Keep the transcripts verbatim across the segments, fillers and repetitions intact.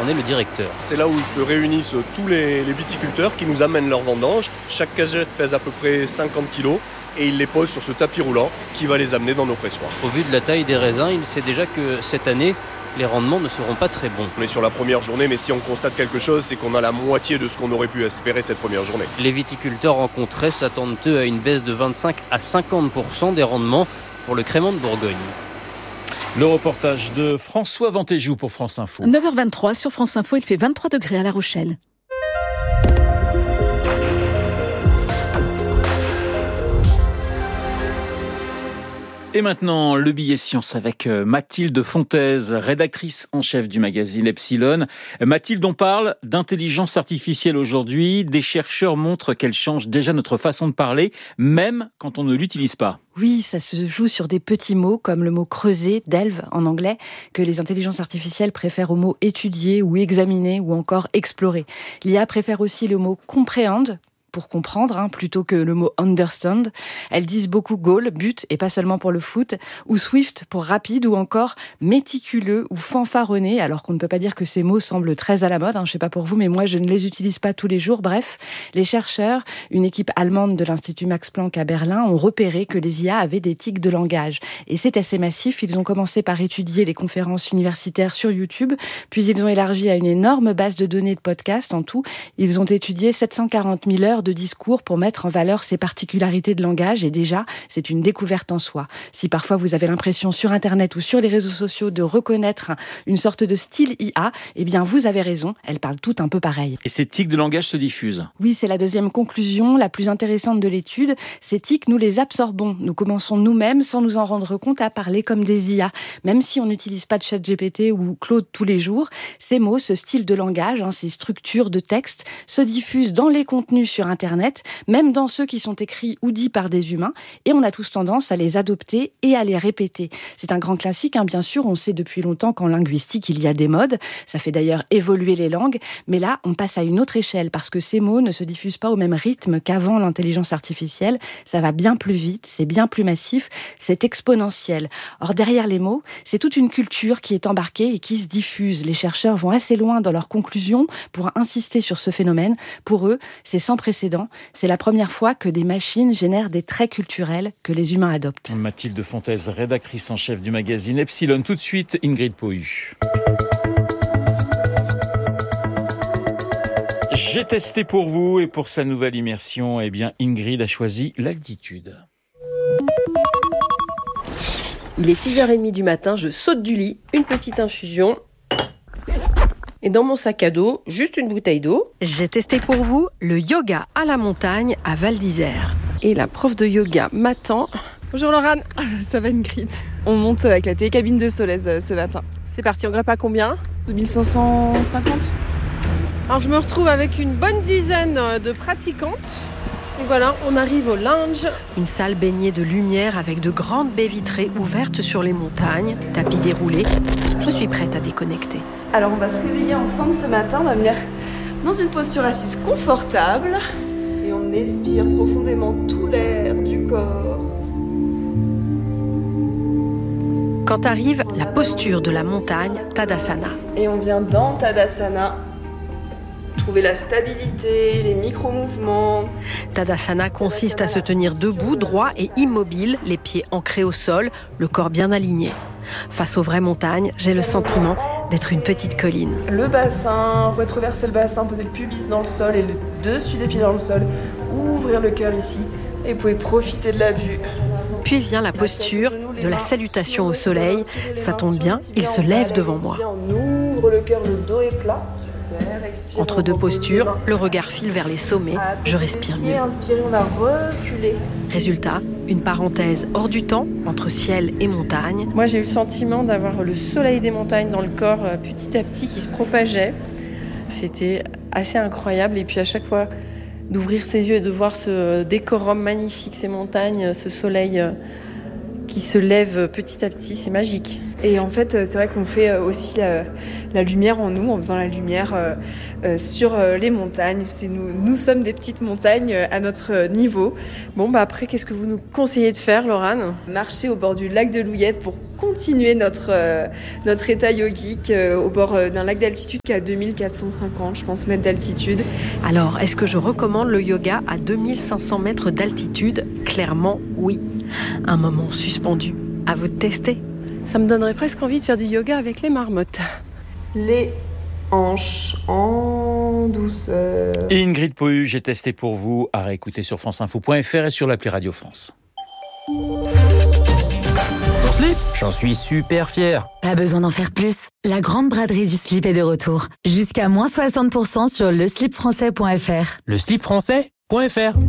en est le directeur. C'est là où se réunissent tous les, les viticulteurs qui nous amènent leurs vendanges. Chaque cagette pèse à peu près cinquante kilos et ils les posent sur ce tapis roulant qui va les amener dans nos pressoirs. Au vu de la taille des raisins, il sait déjà que cette année, les rendements ne seront pas très bons. On est sur la première journée, mais si on constate quelque chose, c'est qu'on a la moitié de ce qu'on aurait pu espérer cette première journée. Les viticulteurs rencontrés s'attendent eux à une baisse de vingt-cinq à cinquante pour cent des rendements pour le crément de Bourgogne. Le reportage de François Ventéjou pour France Info. neuf heures vingt-trois sur France Info, il fait vingt-trois degrés à La Rochelle. Et maintenant, le billet science avec Mathilde Fontaise, rédactrice en chef du magazine Epsilon. Mathilde, on parle d'intelligence artificielle aujourd'hui. Des chercheurs montrent qu'elle change déjà notre façon de parler, même quand on ne l'utilise pas. Oui, ça se joue sur des petits mots comme le mot creuser, delve en anglais, que les intelligences artificielles préfèrent au mot étudier ou examiner ou encore explorer. L'I A préfère aussi le mot comprehend, pour comprendre, hein, plutôt que le mot understand. Elles disent beaucoup goal, but, et pas seulement pour le foot, ou swift pour rapide, ou encore méticuleux ou fanfaronné, alors qu'on ne peut pas dire que ces mots semblent très à la mode, hein, je sais pas pour vous, mais moi je ne les utilise pas tous les jours. Bref, les chercheurs, une équipe allemande de l'Institut Max Planck à Berlin, ont repéré que les I A avaient des tics de langage. Et c'est assez massif, ils ont commencé par étudier les conférences universitaires sur YouTube, puis ils ont élargi à une énorme base de données de podcasts. En tout, ils ont étudié sept cent quarante mille heures de discours pour mettre en valeur ces particularités de langage, et déjà, c'est une découverte en soi. Si parfois vous avez l'impression sur Internet ou sur les réseaux sociaux de reconnaître une sorte de style I A, eh bien vous avez raison, elles parlent toutes un peu pareil. Et ces tics de langage se diffusent. Oui, c'est la deuxième conclusion, la plus intéressante de l'étude. Ces tics, nous les absorbons. Nous commençons nous-mêmes, sans nous en rendre compte, à parler comme des I A. Même si on n'utilise pas de ChatGPT ou Claude tous les jours, ces mots, ce style de langage, hein, ces structures de texte, se diffusent dans les contenus sur Internet, même dans ceux qui sont écrits ou dits par des humains, et on a tous tendance à les adopter et à les répéter. C'est un grand classique, hein, bien sûr, on sait depuis longtemps qu'en linguistique, il y a des modes, ça fait d'ailleurs évoluer les langues, mais là, on passe à une autre échelle, parce que ces mots ne se diffusent pas au même rythme qu'avant l'intelligence artificielle, ça va bien plus vite, c'est bien plus massif, c'est exponentiel. Or, derrière les mots, c'est toute une culture qui est embarquée et qui se diffuse. Les chercheurs vont assez loin dans leurs conclusions pour insister sur ce phénomène. Pour eux, c'est sans précédent. C'est la première fois que des machines génèrent des traits culturels que les humains adoptent. Mathilde Fontaise, rédactrice en chef du magazine Epsilon. Tout de suite, Ingrid Pohu. J'ai testé pour vous et pour sa nouvelle immersion, eh bien Ingrid a choisi l'altitude. Il est six heures trente du matin, je saute du lit, une petite infusion. Et dans mon sac à dos, juste une bouteille d'eau. J'ai testé pour vous le yoga à la montagne à Val d'Isère. Et la prof de yoga m'attend. Bonjour Laurane. Ça va Ingrid. On monte avec la télécabine de Solèze ce matin. C'est parti, on grimpe à combien ? deux mille cinq cent cinquante. Alors je me retrouve avec une bonne dizaine de pratiquantes. Et voilà, on arrive au lounge. Une salle baignée de lumière avec de grandes baies vitrées ouvertes sur les montagnes, tapis déroulés. Je suis prête à déconnecter. Alors on va se réveiller ensemble ce matin, on va venir dans une posture assise confortable et on expire profondément tout l'air du corps. Quand arrive la posture de la montagne, Tadasana. Et on vient dans Tadasana. Trouver la stabilité, les micro-mouvements. Tadasana consiste à se tenir debout, droit et immobile, les pieds ancrés au sol, le corps bien aligné. Face aux vraies montagnes, j'ai le sentiment d'être une petite colline. Le bassin, retroverser le bassin, poser le pubis dans le sol et le dessus des pieds dans le sol. Ouvrir le cœur ici et vous pouvez profiter de la vue. Puis vient la posture de la salutation au soleil. Ça tombe bien, il se lève devant moi. On ouvre le cœur, le dos est plat. Entre deux postures, le regard file vers les sommets, je respire mieux. Inspirez, on va reculer. Résultat, une parenthèse hors du temps, entre ciel et montagne. Moi j'ai eu le sentiment d'avoir le soleil des montagnes dans le corps petit à petit qui se propageait. C'était assez incroyable et puis à chaque fois d'ouvrir ses yeux et de voir ce décorum magnifique, ces montagnes, ce soleil qui se lève petit à petit, c'est magique. Et en fait, c'est vrai qu'on fait aussi la, la lumière en nous, en faisant la lumière euh, euh, sur les montagnes. C'est nous, nous sommes des petites montagnes à notre niveau. Bon, bah après, qu'est-ce que vous nous conseillez de faire, Laurane ? Marcher au bord du lac de Louillette pour continuer notre, euh, notre état yogique euh, au bord euh, d'un lac d'altitude qui est à deux mille quatre cent cinquante, je pense, mètres d'altitude. Alors, est-ce que je recommande le yoga à deux mille cinq cents mètres d'altitude ? Clairement, oui. Un moment suspendu. À vous de tester. Ça me donnerait presque envie de faire du yoga avec les marmottes. Les hanches en douceur. Et Ingrid Pohu, j'ai testé pour vous, à réécouter sur franceinfo point f r et sur l'appli Radio France. Ton slip ? J'en suis super fier. Pas besoin d'en faire plus. La grande braderie du slip est de retour. Jusqu'à moins soixante pour cent sur le slip français point f r. Le slip français point f r.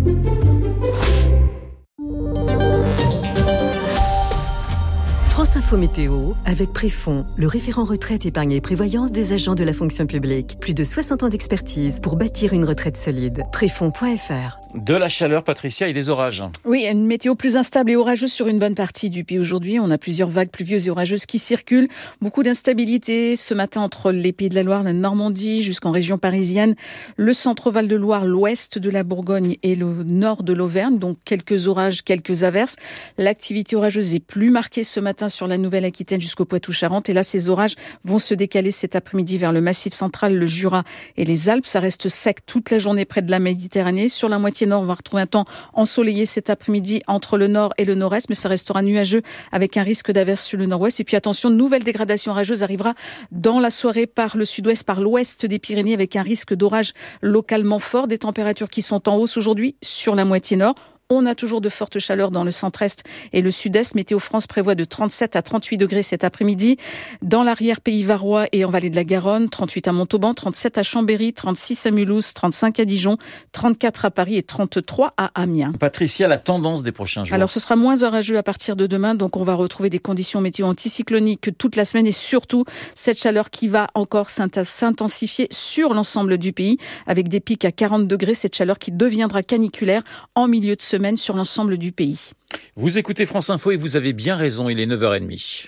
France Info Météo, avec Préfond, le référent retraite, épargne et prévoyance des agents de la fonction publique. Plus de soixante ans d'expertise pour bâtir une retraite solide. Préfond point f r. De la chaleur, Patricia, et des orages. Oui, une météo plus instable et orageuse sur une bonne partie du pays aujourd'hui. On a plusieurs vagues pluvieuses et orageuses qui circulent. Beaucoup d'instabilité ce matin entre les Pays de la Loire, la Normandie, jusqu'en région parisienne, le centre-val de Loire, l'ouest de la Bourgogne et le nord de l'Auvergne. Donc quelques orages, quelques averses. L'activité orageuse est plus marquée ce matin sur la Nouvelle-Aquitaine jusqu'au Poitou-Charentes. Et là, ces orages vont se décaler cet après-midi vers le Massif central, le Jura et les Alpes. Ça reste sec toute la journée près de la Méditerranée. Sur la moitié nord, on va retrouver un temps ensoleillé cet après-midi entre le nord et le nord-est, mais ça restera nuageux avec un risque d'averse sur le nord-ouest. Et puis attention, nouvelle dégradation orageuse arrivera dans la soirée par le sud-ouest, par l'ouest des Pyrénées, avec un risque d'orage localement fort. Des températures qui sont en hausse aujourd'hui sur la moitié nord. On a toujours de fortes chaleurs dans le centre-est et le sud-est. Météo France prévoit de trente-sept à trente-huit degrés cet après-midi. Dans l'arrière-pays varois et en vallée de la Garonne, trente-huit à Montauban, trente-sept à Chambéry, trente-six à Mulhouse, trente-cinq à Dijon, trente-quatre à Paris et trente-trois à Amiens. Patricia, la tendance des prochains jours. Alors ce sera moins orageux à partir de demain, donc on va retrouver des conditions météo anticycloniques toute la semaine et surtout cette chaleur qui va encore s'intensifier sur l'ensemble du pays avec des pics à quarante degrés, cette chaleur qui deviendra caniculaire en milieu de semaine sur l'ensemble du pays. Vous écoutez France Info et vous avez bien raison, il est neuf heures trente.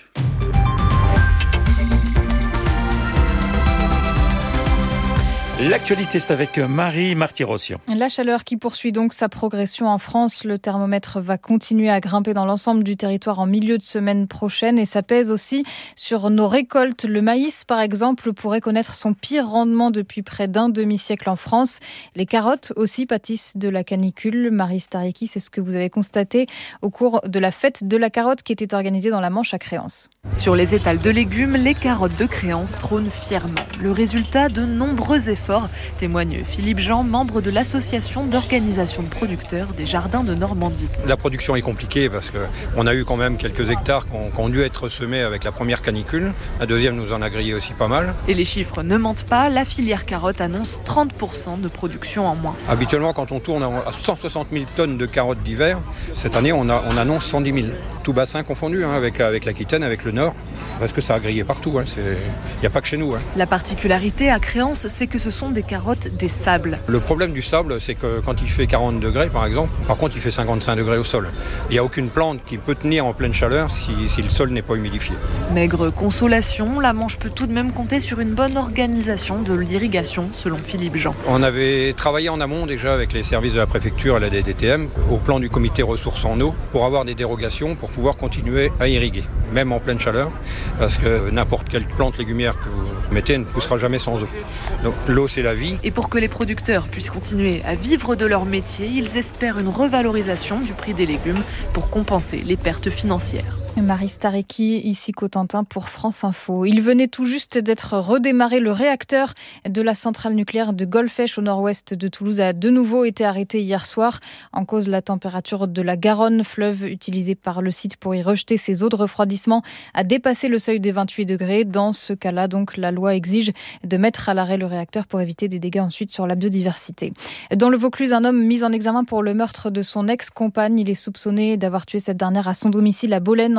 L'actualité, c'est avec Marie Marty-Rossian. La chaleur qui poursuit donc sa progression en France. Le thermomètre va continuer à grimper dans l'ensemble du territoire en milieu de semaine prochaine et ça pèse aussi sur nos récoltes. Le maïs, par exemple, pourrait connaître son pire rendement depuis près d'un demi-siècle en France. Les carottes aussi pâtissent de la canicule. Marie Stariki, c'est ce que vous avez constaté au cours de la fête de la carotte qui était organisée dans la Manche à Créance. Sur les étals de légumes, les carottes de Créance trônent fièrement. Le résultat de nombreux efforts, témoigne Philippe Jean, membre de l'association d'organisation de producteurs des jardins de Normandie. La production est compliquée parce qu'on a eu quand même quelques hectares qui ont, qui ont dû être semés avec la première canicule. La deuxième nous en a grillé aussi pas mal. Et les chiffres ne mentent pas, la filière carotte annonce trente pour cent de production en moins. Habituellement, quand on tourne à cent soixante mille tonnes de carottes d'hiver, cette année on, a, on annonce cent dix mille. Tout bassin confondu, hein, avec, avec l'Aquitaine, avec le Nord, parce que ça a grillé partout. Il hein, n'y a pas que chez nous. Hein. La particularité à Créance, c'est que ce sont des carottes des sables. Le problème du sable, c'est que quand il fait quarante degrés, par exemple, par contre, il fait cinquante-cinq degrés au sol. Il n'y a aucune plante qui peut tenir en pleine chaleur si, si le sol n'est pas humidifié. Maigre consolation, la Manche peut tout de même compter sur une bonne organisation de l'irrigation, selon Philippe Jean. On avait travaillé en amont déjà avec les services de la préfecture et la D D T M, au plan du comité ressources en eau, pour avoir des dérogations pour pouvoir continuer à irriguer, même en pleine chaleur, parce que n'importe quelle plante légumière que vous mettez ne poussera jamais sans eau. Donc l'eau, c'est la vie. Et pour que les producteurs puissent continuer à vivre de leur métier, ils espèrent une revalorisation du prix des légumes pour compenser les pertes financières. Marie Stariki, ici Cotentin pour France Info. Il venait tout juste d'être redémarré. Le réacteur de la centrale nucléaire de Golfech au nord-ouest de Toulouse a de nouveau été arrêté hier soir. En cause, la température de la Garonne, fleuve utilisé par le site pour y rejeter ses eaux de refroidissement, a dépassé le seuil des vingt-huit degrés. Dans ce cas-là, donc, la loi exige de mettre à l'arrêt le réacteur pour éviter des dégâts ensuite sur la biodiversité. Dans le Vaucluse, un homme mis en examen pour le meurtre de son ex-compagne. Il est soupçonné d'avoir tué cette dernière à son domicile à Bolène en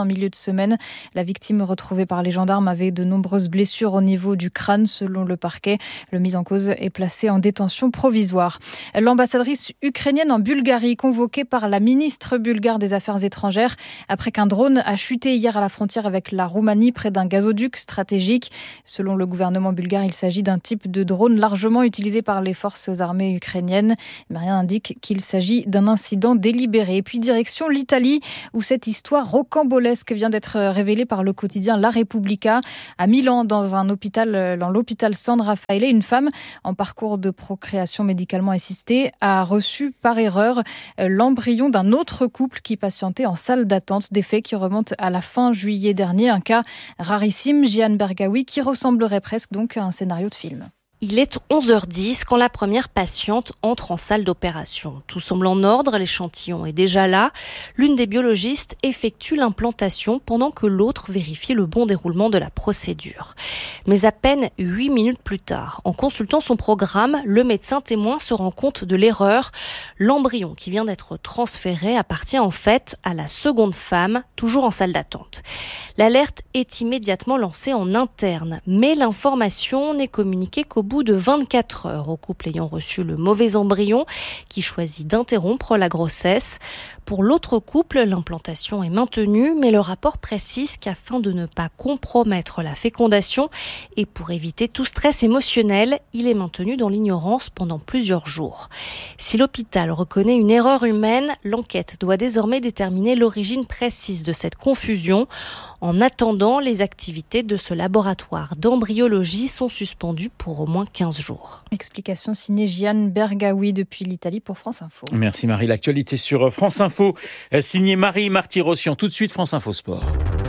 milieu de semaine. La victime retrouvée par les gendarmes avait de nombreuses blessures au niveau du crâne, selon le parquet. Le mis en cause est placé en détention provisoire. L'ambassadrice ukrainienne en Bulgarie, convoquée par la ministre bulgare des Affaires étrangères, après qu'un drone a chuté hier à la frontière avec la Roumanie près d'un gazoduc stratégique. Selon le gouvernement bulgare, il s'agit d'un type de drone largement utilisé par les forces armées ukrainiennes. Mais rien n'indique qu'il s'agit d'un incident délibéré. Et puis direction l'Italie, où cette histoire rocambolesque vient d'être révélée par le quotidien La Repubblica. À Milan, dans un hôpital, dans l'hôpital San Raffaele, une femme en parcours de procréation médicalement assistée a reçu par erreur l'embryon d'un autre couple qui patientait en salle d'attente. Des faits qui remontent à la fin juillet dernier. Un cas rarissime, Jian Bergaoui, qui ressemblerait presque donc à un scénario de film. Il est onze heures dix quand la première patiente entre en salle d'opération. Tout semble en ordre, l'échantillon est déjà là. L'une des biologistes effectue l'implantation pendant que l'autre vérifie le bon déroulement de la procédure. Mais à peine huit minutes plus tard, en consultant son programme, le médecin témoin se rend compte de l'erreur. L'embryon qui vient d'être transféré appartient en fait à la seconde femme, toujours en salle d'attente. L'alerte est immédiatement lancée en interne, mais l'information n'est communiquée qu'au bout de vingt-quatre heures au couple ayant reçu le mauvais embryon qui choisit d'interrompre la grossesse. Pour l'autre couple, l'implantation est maintenue, mais le rapport précise qu'afin de ne pas compromettre la fécondation et pour éviter tout stress émotionnel, il est maintenu dans l'ignorance pendant plusieurs jours. Si l'hôpital reconnaît une erreur humaine, l'enquête doit désormais déterminer l'origine précise de cette confusion. En attendant, les activités de ce laboratoire d'embryologie sont suspendues pour au moins quinze jours. Explication signée Jian Bergaoui depuis l'Italie pour France Info. Merci Marie. L'actualité sur France Info, signée Marie Marty-Rossian. Tout de suite, France Info Sport.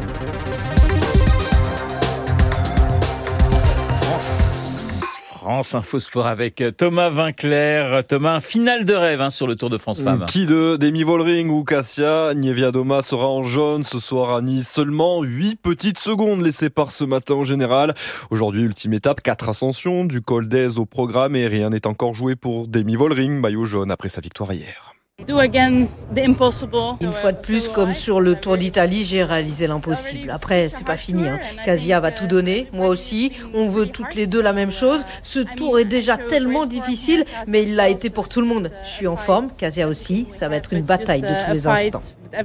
France Info Sport avec Thomas Vinclair. Thomas, finale de rêve hein, sur le Tour de France Femmes. Qui de Demi Vollering ou Cassia Niewiadoma sera en jaune ce soir à Nice. Seulement huit petites secondes les séparent ce matin au général. Aujourd'hui, ultime étape, quatre ascensions, du col d'Aise au programme et rien n'est encore joué pour Demi Vollering, maillot jaune après sa victoire hier. Une fois de plus, comme sur le Tour d'Italie, j'ai réalisé l'impossible. Après, c'est pas fini. Hein. Cassia va tout donner, moi aussi. On veut toutes les deux la même chose. Ce tour est déjà tellement difficile, mais il l'a été pour tout le monde. Je suis en forme, Cassia aussi. Ça va être une bataille de tous les instants.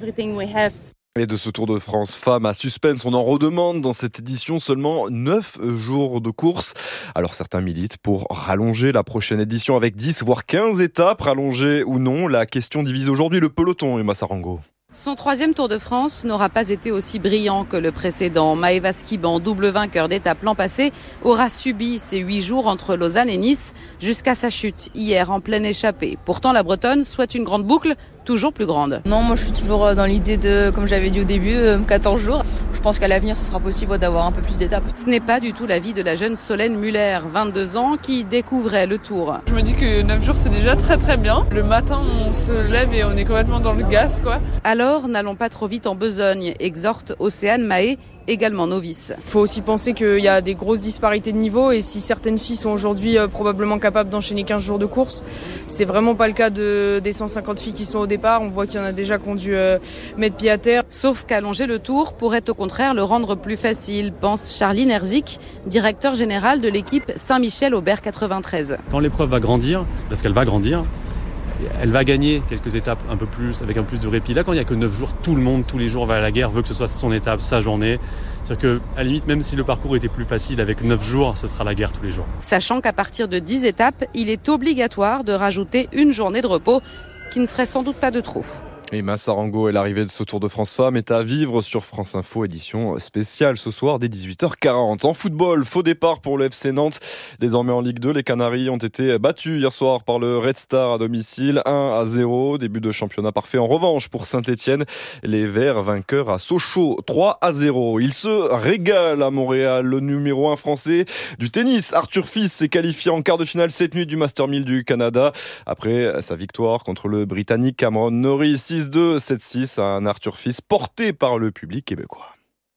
Et de ce Tour de France Femmes à suspense, on en redemande dans cette édition seulement neuf jours de course. Alors certains militent pour rallonger la prochaine édition avec dix voire quinze étapes, rallonger ou non. La question divise aujourd'hui le peloton, Emma Sarango. Son troisième Tour de France n'aura pas été aussi brillant que le précédent. Maëva Skiban, double vainqueur d'étape l'an passé, aura subi ces huit jours entre Lausanne et Nice jusqu'à sa chute hier en pleine échappée. Pourtant, la Bretonne souhaite une grande boucle, toujours plus grande. Non, moi je suis toujours dans l'idée de, comme j'avais dit au début, quatorze jours. Je pense qu'à l'avenir, ce sera possible d'avoir un peu plus d'étapes. Ce n'est pas du tout l'avis de la jeune Solène Muller, vingt-deux ans, qui découvrait le Tour. Je me dis que neuf jours, c'est déjà très très bien. Le matin, on se lève et on est complètement dans le gaz, quoi. Alors, n'allons pas trop vite en besogne, exhorte Océane Mahé, également novice. Il faut aussi penser qu'il y a des grosses disparités de niveau et si certaines filles sont aujourd'hui euh, probablement capables d'enchaîner quinze jours de course, c'est vraiment pas le cas de, des cent cinquante filles qui sont au départ. On voit qu'il y en a déjà qui ont dû euh, mettre pied à terre. Sauf qu'allonger le tour pourrait au contraire le rendre plus facile, pense Charline Herzik, directeur général de l'équipe Saint-Michel-Aubert quatre-vingt-treize. Quand l'épreuve va grandir, parce qu'elle va grandir, elle va gagner quelques étapes un peu plus, avec un peu plus de répit. Là, quand il n'y a que neuf jours, tout le monde, tous les jours va à la guerre, veut que ce soit son étape, sa journée. C'est-à-dire qu'à la limite, même si le parcours était plus facile, avec neuf jours, ce sera la guerre tous les jours. Sachant qu'à partir de dix étapes, il est obligatoire de rajouter une journée de repos, qui ne serait sans doute pas de trop. Emma Sarango et l'arrivée de ce Tour de France Femmes est à vivre sur France Info, édition spéciale ce soir dès dix-huit heures quarante. En football, faux départ pour le F C Nantes. Désormais en Ligue deux, les Canaries ont été battus hier soir par le Red Star à domicile, un à zéro. Début de championnat parfait en revanche pour Saint-Etienne. Les Verts vainqueurs à Sochaux, trois à zéro. Il se régale à Montréal. Le numéro un français du tennis, Arthur Fils, s'est qualifié en quart de finale cette nuit du Master mille du Canada. Après sa victoire contre le Britannique Cameron Norrie, six deux, sept six, un Arthur Fils porté par le public québécois.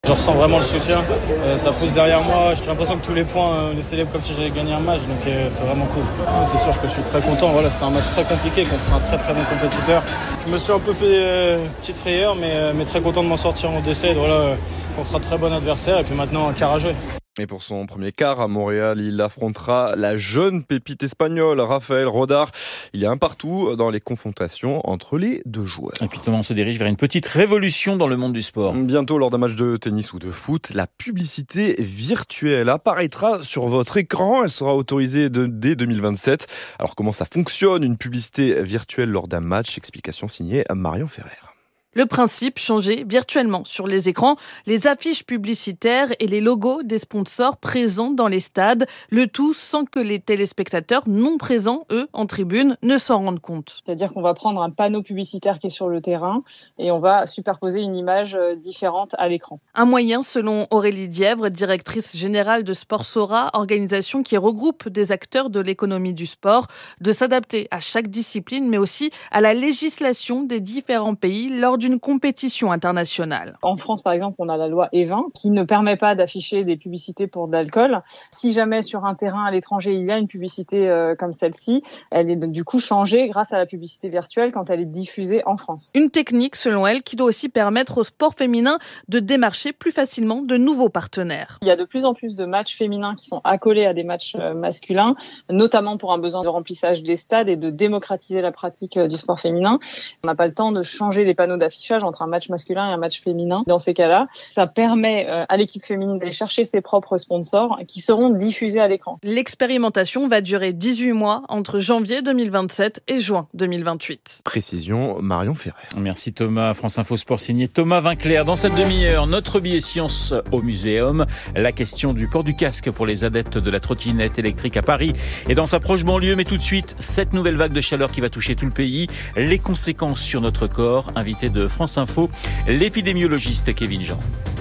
Je ressens vraiment le soutien, euh, ça pousse derrière moi, j'ai l'impression que tous les points, euh, les célèbrent comme si j'avais gagné un match, donc euh, c'est vraiment cool. C'est sûr que je suis très content, voilà, c'était un match très compliqué contre un très très bon compétiteur. Je me suis un peu fait euh, petite frayeur, mais, euh, mais très content de m'en sortir en deux sets, voilà, euh, contre un très bon adversaire, et puis maintenant un quart à jouer. Et pour son premier quart à Montréal, il affrontera la jeune pépite espagnole Rafael Rodar. Il y a un partout dans les confrontations entre les deux joueurs. Et puis Thomas, on se dirige vers une petite révolution dans le monde du sport. Bientôt, lors d'un match de tennis ou de foot, la publicité virtuelle apparaîtra sur votre écran. Elle sera autorisée de, dès deux mille vingt-sept. Alors comment ça fonctionne, une publicité virtuelle lors d'un match? Explication signée Marion Ferrer. Le principe, changer virtuellement sur les écrans les affiches publicitaires et les logos des sponsors présents dans les stades, le tout sans que les téléspectateurs non présents, eux, en tribune, ne s'en rendent compte. C'est-à-dire qu'on va prendre un panneau publicitaire qui est sur le terrain et on va superposer une image différente à l'écran. Un moyen, selon Aurélie Dièvre, directrice générale de Sportsora, organisation qui regroupe des acteurs de l'économie du sport, de s'adapter à chaque discipline, mais aussi à la législation des différents pays lors du d'une compétition internationale. En France, par exemple, on a la loi E vingt qui ne permet pas d'afficher des publicités pour de l'alcool. Si jamais sur un terrain à l'étranger, il y a une publicité euh, comme celle-ci, elle est du coup changée grâce à la publicité virtuelle quand elle est diffusée en France. Une technique, selon elle, qui doit aussi permettre au sport féminin de démarcher plus facilement de nouveaux partenaires. Il y a de plus en plus de matchs féminins qui sont accolés à des matchs masculins, notamment pour un besoin de remplissage des stades et de démocratiser la pratique du sport féminin. On n'a pas le temps de changer les panneaux d'affichage entre un match masculin et un match féminin. Dans ces cas-là, ça permet à l'équipe féminine d'aller chercher ses propres sponsors qui seront diffusés à l'écran. L'expérimentation va durer dix-huit mois entre janvier deux mille vingt-sept et juin deux mille vingt-huit. Précision Marion Ferrer. Merci Thomas. France Info Sport signé Thomas Vinclair. Dans cette demi-heure, notre billet science au Muséum. La question du port du casque pour les adeptes de la trottinette électrique à Paris et dans sa proche banlieue. Mais tout de suite, cette nouvelle vague de chaleur qui va toucher tout le pays. Les conséquences sur notre corps. Invité de France Info, l'épidémiologiste Kevin Jean.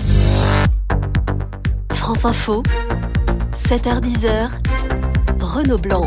France Info, sept heures dix, Renaud Blanc.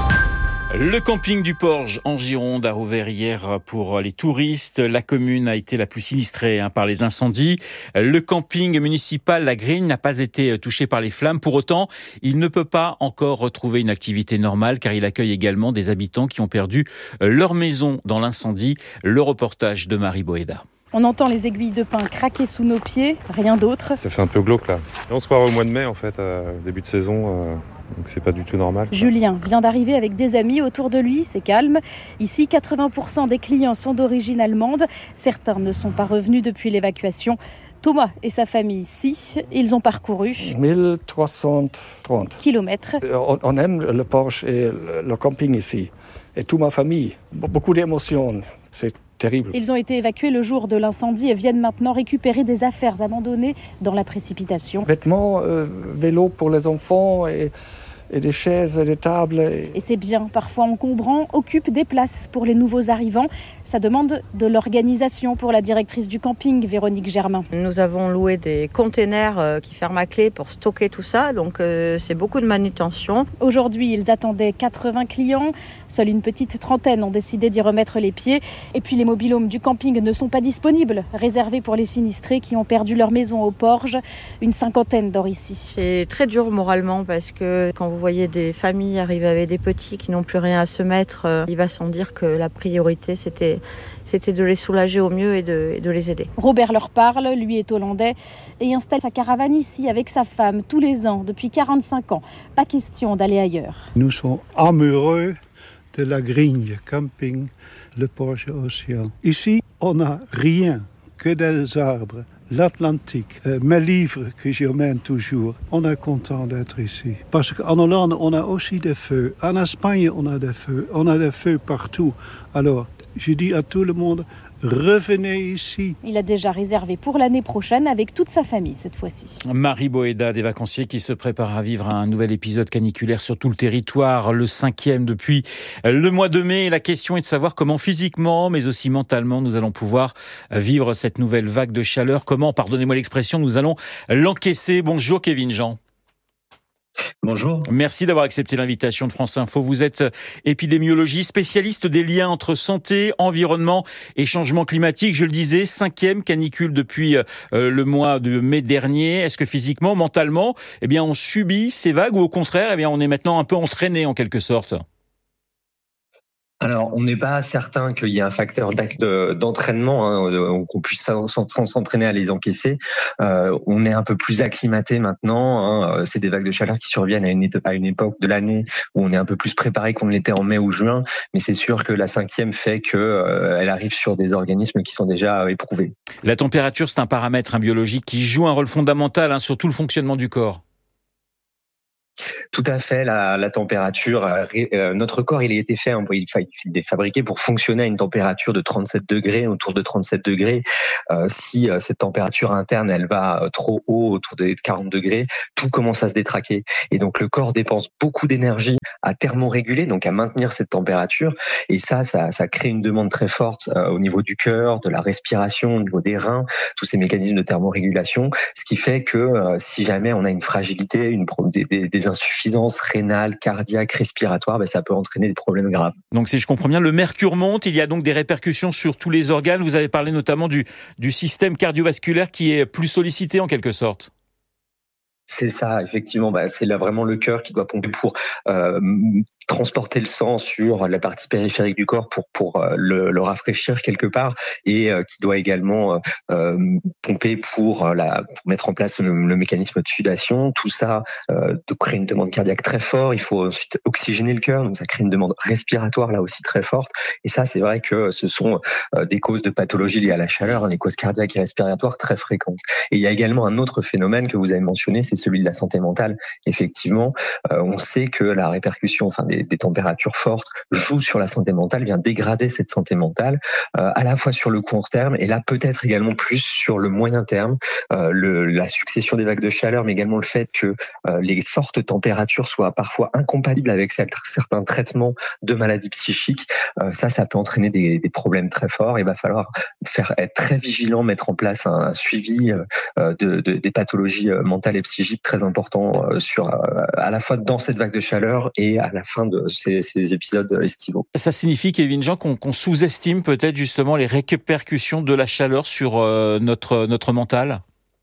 Le camping du Porge en Gironde a rouvert hier pour les touristes. La commune a été la plus sinistrée hein, par les incendies. Le camping municipal La Grigne n'a pas été touché par les flammes. Pour autant, il ne peut pas encore retrouver une activité normale car il accueille également des habitants qui ont perdu leur maison dans l'incendie. Le reportage de Marie Boéda. On entend les aiguilles de pin craquer sous nos pieds, rien d'autre. Ça fait un peu glauque là. On se croirait au mois de mai en fait, euh, début de saison. Euh... Donc c'est pas du tout normal. Julien vient d'arriver avec des amis autour de lui, c'est calme. Ici, quatre-vingts pour cent des clients sont d'origine allemande. Certains ne sont pas revenus depuis l'évacuation. Thomas et sa famille ici, ils ont parcouru mille trois cent trente kilomètres. On, on aime le Porge et le, le camping ici. Et toute ma famille. Beaucoup d'émotions. C'est terrible. Ils ont été évacués le jour de l'incendie et viennent maintenant récupérer des affaires abandonnées dans la précipitation. Vêtements, euh, vélos pour les enfants et, et des chaises et des tables. Et... et ces biens, parfois encombrants, occupent des places pour les nouveaux arrivants. Ça demande de l'organisation pour la directrice du camping, Véronique Germain. Nous avons loué des containers qui ferment à clé pour stocker tout ça, donc euh, c'est beaucoup de manutention. Aujourd'hui, ils attendaient quatre-vingts clients. Seule une petite trentaine ont décidé d'y remettre les pieds. Et puis les mobil-homes du camping ne sont pas disponibles, réservés pour les sinistrés qui ont perdu leur maison au Porge. Une cinquantaine dort ici. C'est très dur moralement parce que quand vous voyez des familles arriver avec des petits qui n'ont plus rien à se mettre, euh, il va sans dire que la priorité c'était C'était de les soulager au mieux et de, et de les aider. Robert leur parle, lui est hollandais et installe sa caravane ici avec sa femme tous les ans depuis quarante-cinq ans. Pas question d'aller ailleurs. Nous sommes amoureux de la Grigne camping, le Porge Océan. Ici, on n'a rien que des arbres, l'Atlantique, euh, mes livres que j'emmène toujours. On est content d'être ici. Parce qu'en Hollande, on a aussi des feux. En Espagne, on a des feux. On a des feux partout. Alors, je dis à tout le monde, revenez ici. Il a déjà réservé pour l'année prochaine avec toute sa famille cette fois-ci. Marie Boéda, des vacanciers qui se préparent à vivre un nouvel épisode caniculaire sur tout le territoire, le cinquième depuis le mois de mai. La question est de savoir comment physiquement, mais aussi mentalement, nous allons pouvoir vivre cette nouvelle vague de chaleur. Comment, pardonnez-moi l'expression, nous allons l'encaisser. Bonjour Kevin Jean. Bonjour. Merci d'avoir accepté l'invitation de France Info. Vous êtes épidémiologiste, spécialiste des liens entre santé, environnement et changement climatique. Je le disais, cinquième canicule depuis euh, le mois de mai dernier. Est-ce que physiquement, mentalement, eh bien, on subit ces vagues ou au contraire, eh bien, on est maintenant un peu entraîné en quelque sorte ? Alors, on n'est pas certain qu'il y ait un facteur d'entraînement, hein, qu'on puisse s'entraîner à les encaisser. Euh, on est un peu plus acclimaté maintenant. Hein. C'est des vagues de chaleur qui surviennent à une, à une époque de l'année où on est un peu plus préparé qu'on l'était en mai ou juin. Mais c'est sûr que la cinquième fait qu'elle euh, arrive sur des organismes qui sont déjà éprouvés. La température, c'est un paramètre hein, biologique qui joue un rôle fondamental hein, sur tout le fonctionnement du corps. Tout à fait, la, la température, euh, notre corps, il a été fait, hein, il, il est fabriqué pour fonctionner à une température de trente-sept degrés, autour de trente-sept degrés. Euh, si euh, cette température interne, elle va euh, trop haut, autour de quarante degrés, tout commence à se détraquer. Et donc, le corps dépense beaucoup d'énergie à thermoréguler, donc à maintenir cette température. Et ça, ça, ça crée une demande très forte euh, au niveau du cœur, de la respiration, au niveau des reins, tous ces mécanismes de thermorégulation, ce qui fait que euh, si jamais on a une fragilité, une, des, des, des insuffisances rénales, cardiaques, respiratoires, ben ça peut entraîner des problèmes graves. Donc si je comprends bien, le mercure monte, il y a donc des répercussions sur tous les organes. Vous avez parlé notamment du, du système cardiovasculaire qui est plus sollicité en quelque sorte. C'est ça, effectivement. Bah, c'est là vraiment le cœur qui doit pomper pour euh, transporter le sang sur la partie périphérique du corps pour pour euh, le, le rafraîchir quelque part, et euh, qui doit également euh, pomper pour, euh, la, pour mettre en place le, le mécanisme de sudation. Tout ça euh, de crée une demande cardiaque très forte. Il faut ensuite oxygéner le cœur, donc ça crée une demande respiratoire là aussi très forte. Et ça, c'est vrai que ce sont euh, des causes de pathologies liées à la chaleur, hein, les causes cardiaques et respiratoires très fréquentes. Et il y a également un autre phénomène que vous avez mentionné, c'est celui de la santé mentale. Effectivement, euh, on sait que la répercussion, enfin des, des températures fortes, joue sur la santé mentale, vient dégrader cette santé mentale, euh, à la fois sur le court terme et là peut-être également plus sur le moyen terme. Euh, le, la succession des vagues de chaleur, mais également le fait que euh, les fortes températures soient parfois incompatibles avec certains traitements de maladies psychiques. Euh, ça, ça peut entraîner des, des problèmes très forts. Il va falloir faire être très vigilant, mettre en place un, un suivi euh, de, de, des pathologies mentales et psychiques très important sur, à la fois dans cette vague de chaleur et à la fin de ces, ces épisodes estivaux. Ça signifie, Kevin Jean, qu'on, qu'on sous-estime peut-être justement les répercussions de la chaleur sur euh, notre, notre mental ?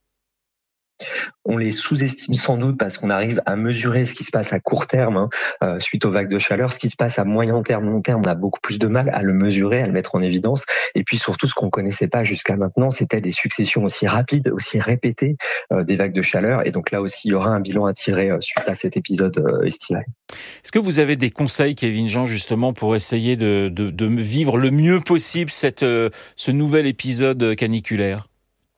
On les sous-estime sans doute parce qu'on arrive à mesurer ce qui se passe à court terme, hein, euh, suite aux vagues de chaleur. Ce qui se passe à moyen terme, long terme, on a beaucoup plus de mal à le mesurer, à le mettre en évidence. Et puis surtout, ce qu'on connaissait pas jusqu'à maintenant, c'était des successions aussi rapides, aussi répétées euh, des vagues de chaleur. Et donc là aussi, il y aura un bilan à tirer euh, suite à cet épisode euh, estival. Est-ce que vous avez des conseils, Kevin Jean, justement pour essayer de, de, de vivre le mieux possible cette, euh, ce nouvel épisode caniculaire ?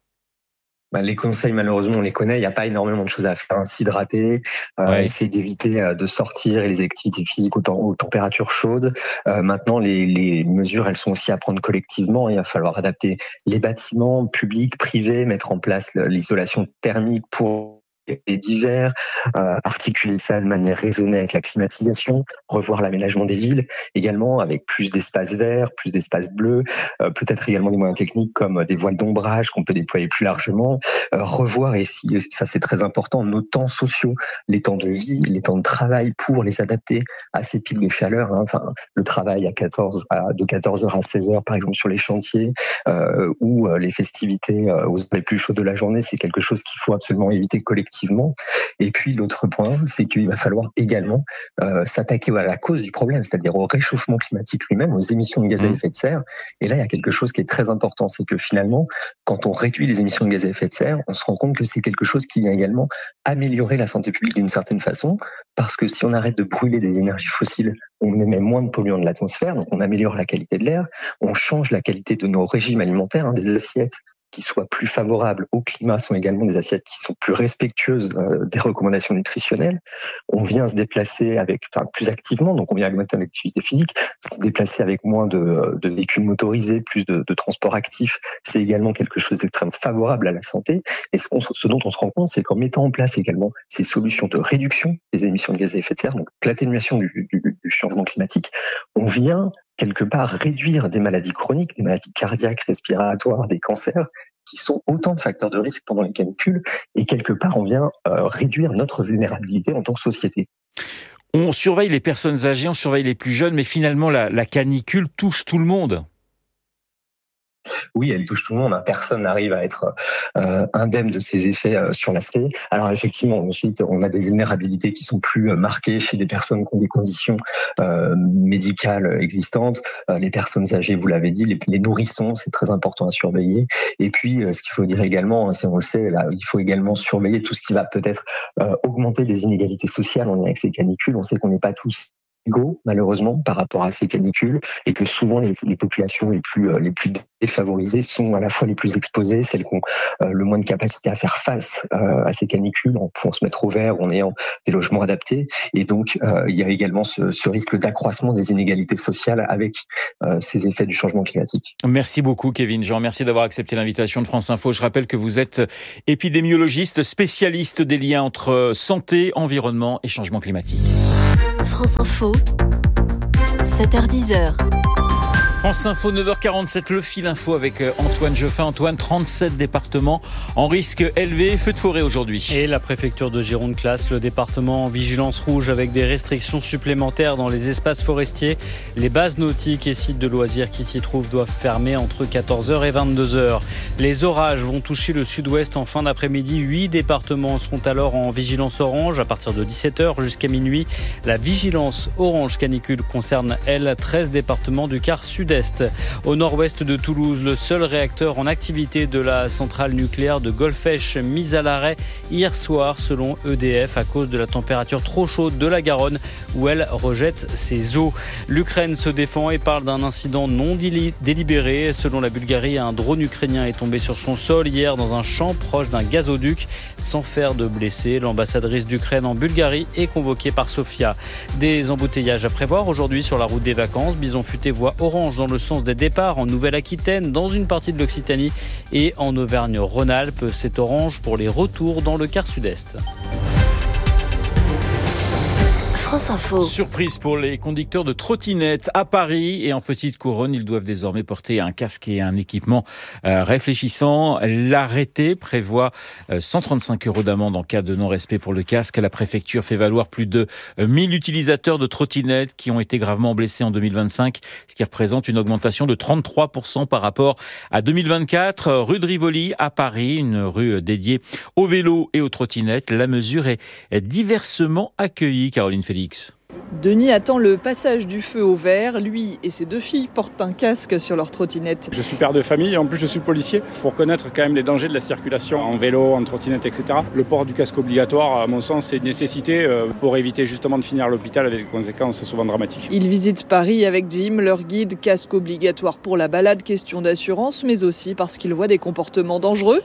Bah, les conseils, malheureusement, on les connaît. Il n'y a pas énormément de choses à faire. S'hydrater, euh, ouais. essayer d'éviter euh, de sortir et les activités physiques aux, temps, aux températures chaudes. Euh, maintenant, les, les mesures, elles sont aussi à prendre collectivement. Il va falloir adapter les bâtiments publics, privés, mettre en place l'isolation thermique pour et d'hiver, euh, articuler ça de manière raisonnée avec la climatisation, revoir l'aménagement des villes, également avec plus d'espaces verts, plus d'espaces bleus, euh, peut-être également des moyens techniques comme des voiles d'ombrage qu'on peut déployer plus largement, euh, revoir, et si, ça c'est très important, nos temps sociaux, les temps de vie, les temps de travail pour les adapter à ces pics de chaleur, hein. Enfin, le travail à quatorze, à, de quatorze heures à seize heures par exemple sur les chantiers, euh, ou euh, les festivités euh, aux heures les plus chaudes de la journée, c'est quelque chose qu'il faut absolument éviter collectivement. Et puis l'autre point, c'est qu'il va falloir également euh, s'attaquer à la cause du problème, c'est-à-dire au réchauffement climatique lui-même, aux émissions de gaz à effet de serre. Et là, il y a quelque chose qui est très important, c'est que finalement, quand on réduit les émissions de gaz à effet de serre, on se rend compte que c'est quelque chose qui vient également améliorer la santé publique d'une certaine façon, parce que si on arrête de brûler des énergies fossiles, on émet moins de polluants de l'atmosphère, donc on améliore la qualité de l'air, on change la qualité de nos régimes alimentaires, hein, des assiettes qui soient plus favorables au climat sont également des assiettes qui sont plus respectueuses euh, des recommandations nutritionnelles. On vient se déplacer avec, enfin, plus activement, donc on vient augmenter l'activité physique, se déplacer avec moins de, de véhicules motorisés, plus de, de transports actifs, c'est également quelque chose d'extrêmement favorable à la santé. Et ce, qu'on, ce dont on se rend compte, c'est qu'en mettant en place également ces solutions de réduction des émissions de gaz à effet de serre, donc l'atténuation du, du, du changement climatique, on vient quelque part réduire des maladies chroniques, des maladies cardiaques, respiratoires, des cancers, qui sont autant de facteurs de risque pendant les canicules. Et quelque part, on vient euh, réduire notre vulnérabilité en tant que société. On surveille les personnes âgées, on surveille les plus jeunes, mais finalement, la, la canicule touche tout le monde. Oui, elle touche tout le monde. Personne n'arrive à être euh, indemne de ses effets euh, sur l'aspect. Alors effectivement, ensuite, on a des vulnérabilités qui sont plus euh, marquées chez des personnes qui ont des conditions euh, médicales existantes. Euh, les personnes âgées, vous l'avez dit, les, les nourrissons, c'est très important à surveiller. Et puis, euh, ce qu'il faut dire également, c'est on le sait, là, il faut également surveiller tout ce qui va peut-être euh, augmenter les inégalités sociales en lien avec ces canicules. On sait qu'on n'est pas tous égaux, malheureusement, par rapport à ces canicules, et que souvent les, les populations les plus euh, les plus défavorisées sont à la fois les plus exposées, celles qui ont euh, le moins de capacité à faire face euh, à ces canicules en pouvant se mettre au vert ou en ayant des logements adaptés. Et donc, euh, il y a également ce, ce risque d'accroissement des inégalités sociales avec euh, ces effets du changement climatique. Merci beaucoup, Kevin Jean. Merci d'avoir accepté l'invitation de France Info. Je rappelle que vous êtes épidémiologiste, spécialiste des liens entre santé, environnement et changement climatique. France Info, sept heures dix. France Info, neuf heures quarante-sept, le fil info avec Antoine Geoffin. Antoine, trente-sept départements en risque élevé, feu de forêt aujourd'hui. Et la préfecture de Gironde classe le département en vigilance rouge avec des restrictions supplémentaires dans les espaces forestiers. Les bases nautiques et sites de loisirs qui s'y trouvent doivent fermer entre quatorze heures et vingt-deux heures. Les orages vont toucher le sud-ouest en fin d'après-midi. Huit départements seront alors en vigilance orange à partir de dix-sept heures jusqu'à minuit. La vigilance orange canicule concerne, elle, treize départements du quart sud. Au nord-ouest de Toulouse, le seul réacteur en activité de la centrale nucléaire de Golfech mis à l'arrêt hier soir selon E D F à cause de la température trop chaude de la Garonne où elle rejette ses eaux. L'Ukraine se défend et parle d'un incident non délibéré. Selon la Bulgarie, un drone ukrainien est tombé sur son sol hier dans un champ proche d'un gazoduc sans faire de blessés. L'ambassadrice d'Ukraine en Bulgarie est convoquée par Sofia. Des embouteillages à prévoir aujourd'hui sur la route des vacances. Bison futé voie orange dans le sens des départs en Nouvelle-Aquitaine, dans une partie de l'Occitanie et en Auvergne-Rhône-Alpes. C'est orange pour les retours dans le quart sud-est. France Info. Surprise pour les conducteurs de trottinettes à Paris et en petite couronne. Ils doivent désormais porter un casque et un équipement euh, réfléchissant. L'arrêté prévoit euh, cent trente-cinq euros d'amende en cas de non-respect pour le casque. La préfecture fait valoir plus de euh, mille utilisateurs de trottinettes qui ont été gravement blessés en deux mille vingt-cinq, ce qui représente une augmentation de trente-trois pour cent par rapport à deux mille vingt-quatre. Rue de Rivoli à Paris, une rue dédiée aux vélos et aux trottinettes. La mesure est, est diversement accueillie, Caroline Félix. Denis attend le passage du feu au vert. Lui et ses deux filles portent un casque sur leur trottinette. Je suis père de famille et en plus je suis policier. Pour connaître quand même les dangers de la circulation en vélo, en trottinette, et cetera. Le port du casque obligatoire, à mon sens, c'est une nécessité pour éviter justement de finir à l'hôpital avec des conséquences souvent dramatiques. Ils visitent Paris avec Jim, leur guide. Casque obligatoire pour la balade, question d'assurance, mais aussi parce qu'ils voient des comportements dangereux.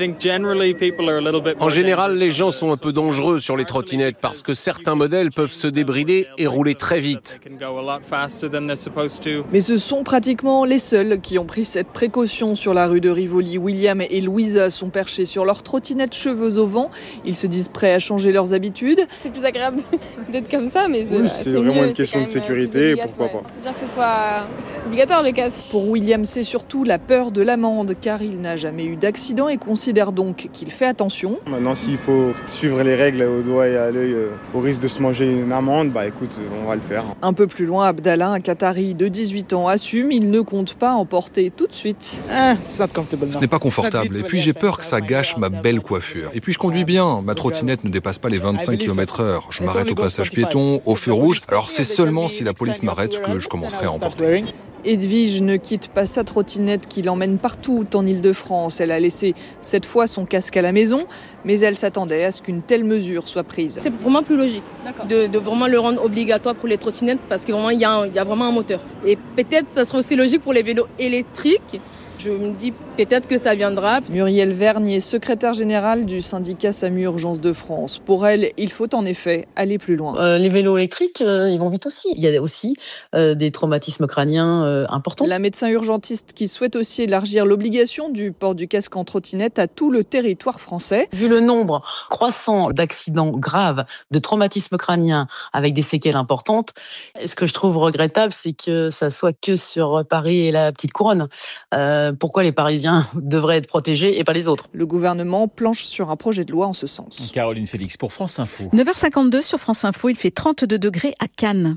En général, les gens sont un peu dangereux sur les trottinettes parce que certains modèles peuvent se débrider et rouler très vite. Mais ce sont pratiquement les seuls qui ont pris cette précaution sur la rue de Rivoli. William et Louisa sont perchés sur leurs trottinettes, cheveux au vent. Ils se disent prêts à changer leurs habitudes. C'est plus agréable d'être comme ça, mais c'est, oui, c'est, c'est vraiment mieux, une question de sécurité, pourquoi ouais. pas. C'est bien que ce soit obligatoire le casque. Pour William, c'est surtout la peur de l'amende, car il n'a jamais eu d'accident et considère donc qu'il fait attention. Maintenant, s'il faut suivre les règles au doigt et à l'œil, euh, au risque de se manger une amende, bah écoute, on va le faire. Un peu plus loin, Abdallah, un Qatari de dix-huit ans, assume, il ne compte pas en porter tout de suite. Ah, Ce n'est pas confortable et puis j'ai peur que ça gâche ma belle coiffure. Et puis je conduis bien, ma trottinette ne dépasse pas les vingt-cinq kilomètres heure. Je m'arrête au passage piéton, au feu rouge, alors c'est seulement si la police m'arrête que je commencerai à en porter. Edwige ne quitte pas sa trottinette qui l'emmène partout en Ile-de-France. Elle a laissé cette fois son casque à la maison, mais elle s'attendait à ce qu'une telle mesure soit prise. C'est vraiment plus logique de, de vraiment le rendre obligatoire pour les trottinettes parce qu'il y, y a vraiment un moteur. Et peut-être ça serait aussi logique pour les vélos électriques. Je me dis peut-être que ça viendra. Muriel Vernier, secrétaire générale du syndicat SAMU Urgence de France. Pour elle, il faut en effet aller plus loin. Euh, les vélos électriques, euh, ils vont vite aussi. Il y a aussi euh, des traumatismes crâniens euh, importants. La médecin urgentiste qui souhaite aussi élargir l'obligation du port du casque en trottinette à tout le territoire français. Vu le nombre croissant d'accidents graves, de traumatismes crâniens avec des séquelles importantes, ce que je trouve regrettable, c'est que ça soit que sur Paris et la petite couronne. Euh, euh, pourquoi les Parisiens devraient être protégés et pas les autres. Le gouvernement planche sur un projet de loi en ce sens. Caroline Félix pour France Info. neuf heures cinquante-deux sur France Info, il fait trente-deux degrés à Cannes.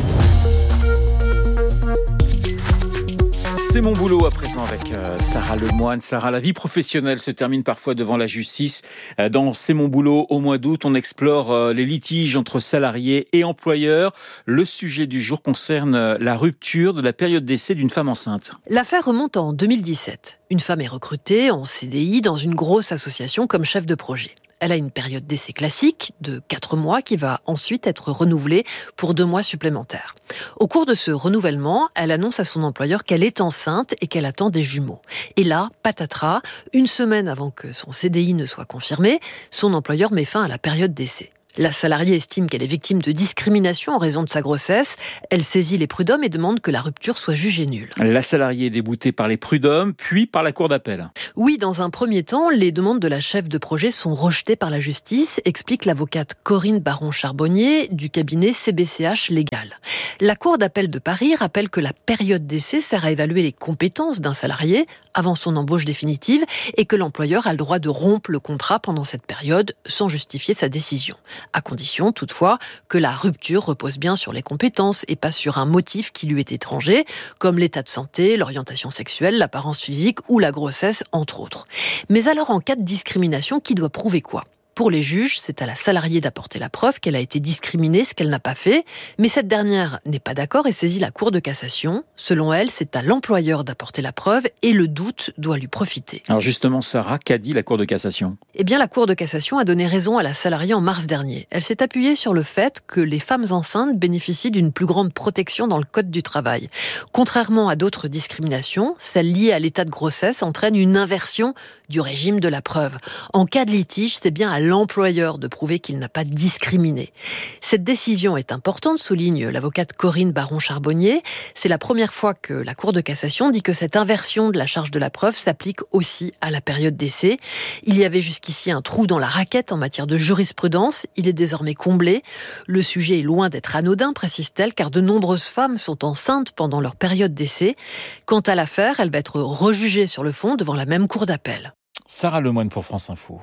C'est mon boulot à présent avec euh, Sarah Lemoine. Sarah, la vie professionnelle se termine parfois devant la justice. Euh, dans C'est mon boulot, au mois d'août, on explore euh, les litiges entre salariés et employeurs. Le sujet du jour concerne euh, la rupture de la période d'essai d'une femme enceinte. L'affaire remonte en deux mille dix-sept. Une femme est recrutée en C D I dans une grosse association comme chef de projet. Elle a une période d'essai classique de quatre mois qui va ensuite être renouvelée pour deux mois supplémentaires. Au cours de ce renouvellement, elle annonce à son employeur qu'elle est enceinte et qu'elle attend des jumeaux. Et là, patatras, une semaine avant que son C D I ne soit confirmé, son employeur met fin à la période d'essai. La salariée estime qu'elle est victime de discrimination en raison de sa grossesse. Elle saisit les prud'hommes et demande que la rupture soit jugée nulle. La salariée est déboutée par les prud'hommes, puis par la cour d'appel. Oui, dans un premier temps, les demandes de la chef de projet sont rejetées par la justice, explique l'avocate Corinne Baron-Charbonnier du cabinet C B C H Légal. La cour d'appel de Paris rappelle que la période d'essai sert à évaluer les compétences d'un salarié avant son embauche définitive et que l'employeur a le droit de rompre le contrat pendant cette période sans justifier sa décision. À condition, toutefois, que la rupture repose bien sur les compétences et pas sur un motif qui lui est étranger, comme l'état de santé, l'orientation sexuelle, l'apparence physique ou la grossesse, entre autres. Mais alors, en cas de discrimination, qui doit prouver quoi ? Pour les juges, c'est à la salariée d'apporter la preuve qu'elle a été discriminée, ce qu'elle n'a pas fait. Mais cette dernière n'est pas d'accord et saisit la Cour de cassation. Selon elle, c'est à l'employeur d'apporter la preuve et le doute doit lui profiter. Alors justement, Sarah, qu'a dit la Cour de cassation ? Eh bien, la Cour de cassation a donné raison à la salariée en mars dernier. Elle s'est appuyée sur le fait que les femmes enceintes bénéficient d'une plus grande protection dans le Code du travail. Contrairement à d'autres discriminations, celle liée à l'état de grossesse entraîne une inversion du régime de la preuve. En cas de litige, c'est bien à l'employeur de prouver qu'il n'a pas discriminé. Cette décision est importante, souligne l'avocate Corinne Baron-Charbonnier. C'est la première fois que la Cour de cassation dit que cette inversion de la charge de la preuve s'applique aussi à la période d'essai. Il y avait jusqu'ici un trou dans la raquette en matière de jurisprudence. Il est désormais comblé. Le sujet est loin d'être anodin, précise-t-elle, car de nombreuses femmes sont enceintes pendant leur période d'essai. Quant à l'affaire, elle va être rejugée sur le fond devant la même cour d'appel. Sarah Lemoine pour France Info.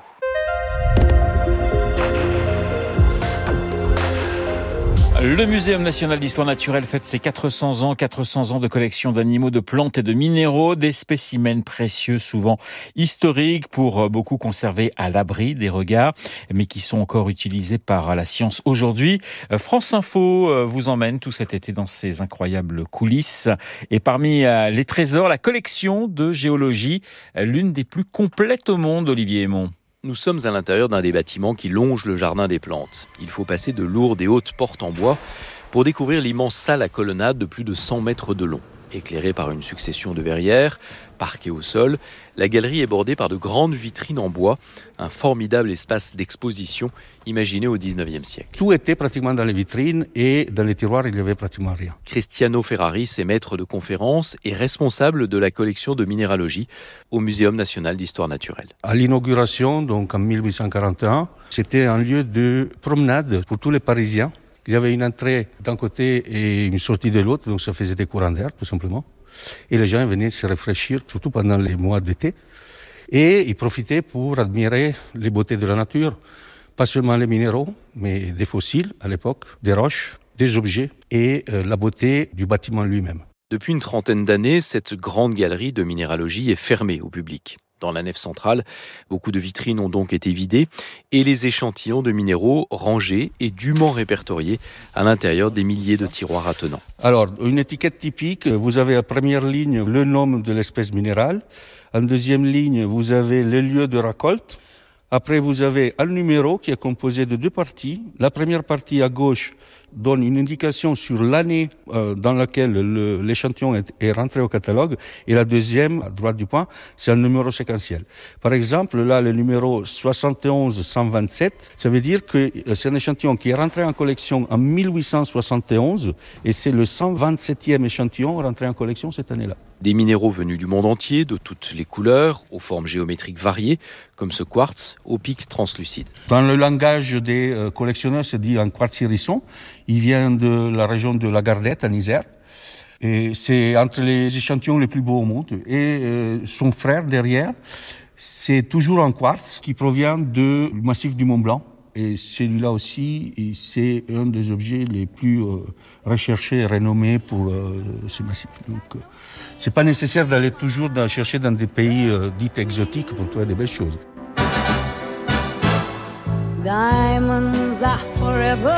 Le Muséum national d'histoire naturelle fête ses quatre cents ans, quatre cents ans de collection d'animaux, de plantes et de minéraux, des spécimens précieux, souvent historiques, pour beaucoup conservés à l'abri des regards, mais qui sont encore utilisés par la science aujourd'hui. France Info vous emmène tout cet été dans ces incroyables coulisses. Et parmi les trésors, la collection de géologie, l'une des plus complètes au monde, Olivier Aymon. Nous sommes à l'intérieur d'un des bâtiments qui longe le jardin des plantes. Il faut passer de lourdes et hautes portes en bois pour découvrir l'immense salle à colonnade de plus de cent mètres de long. Éclairée par une succession de verrières, parquée au sol, la galerie est bordée par de grandes vitrines en bois, un formidable espace d'exposition imaginé au dix-neuvième siècle. Tout était pratiquement dans les vitrines et dans les tiroirs, il n'y avait pratiquement rien. Cristiano Ferraris est maître de conférences et responsable de la collection de minéralogie au Muséum national d'histoire naturelle. À l'inauguration, donc en mille huit cent quarante et un, c'était un lieu de promenade pour tous les Parisiens. Il y avait une entrée d'un côté et une sortie de l'autre, donc ça faisait des courants d'air, tout simplement. Et les gens venaient se rafraîchir, surtout pendant les mois d'été. Et ils profitaient pour admirer les beautés de la nature. Pas seulement les minéraux, mais des fossiles à l'époque, des roches, des objets et euh, la beauté du bâtiment lui-même. Depuis une trentaine d'années, cette grande galerie de minéralogie est fermée au public. Dans la nef centrale, beaucoup de vitrines ont donc été vidées et les échantillons de minéraux rangés et dûment répertoriés à l'intérieur des milliers de tiroirs attenants. Alors, une étiquette typique, vous avez à première ligne le nom de l'espèce minérale. En deuxième ligne, vous avez le lieu de récolte. Après, vous avez un numéro qui est composé de deux parties. La première partie à gauche donne une indication sur l'année euh, dans laquelle le, l'échantillon est, est rentré au catalogue. Et la deuxième, à droite du point, c'est un numéro séquentiel. Par exemple, là, le numéro soixante et onze cent vingt-sept, ça veut dire que c'est un échantillon qui est rentré en collection en mille huit cent soixante et onze et c'est le cent vingt-septième échantillon rentré en collection cette année-là. Des minéraux venus du monde entier, de toutes les couleurs, aux formes géométriques variées, comme ce quartz aux pics translucides. Dans le langage des euh, collectionneurs, c'est dit un quartz hérisson. Il vient de la région de la Gardette, en Isère. Et c'est entre les échantillons les plus beaux au monde. Et euh, son frère derrière, c'est toujours un quartz qui provient du massif du Mont Blanc. Et celui-là aussi, c'est un des objets les plus euh, recherchés et renommés pour euh, ce massif. Donc, euh, c'est pas nécessaire d'aller toujours dans, chercher dans des pays euh, dits exotiques pour trouver des belles choses. Diamonds are forever.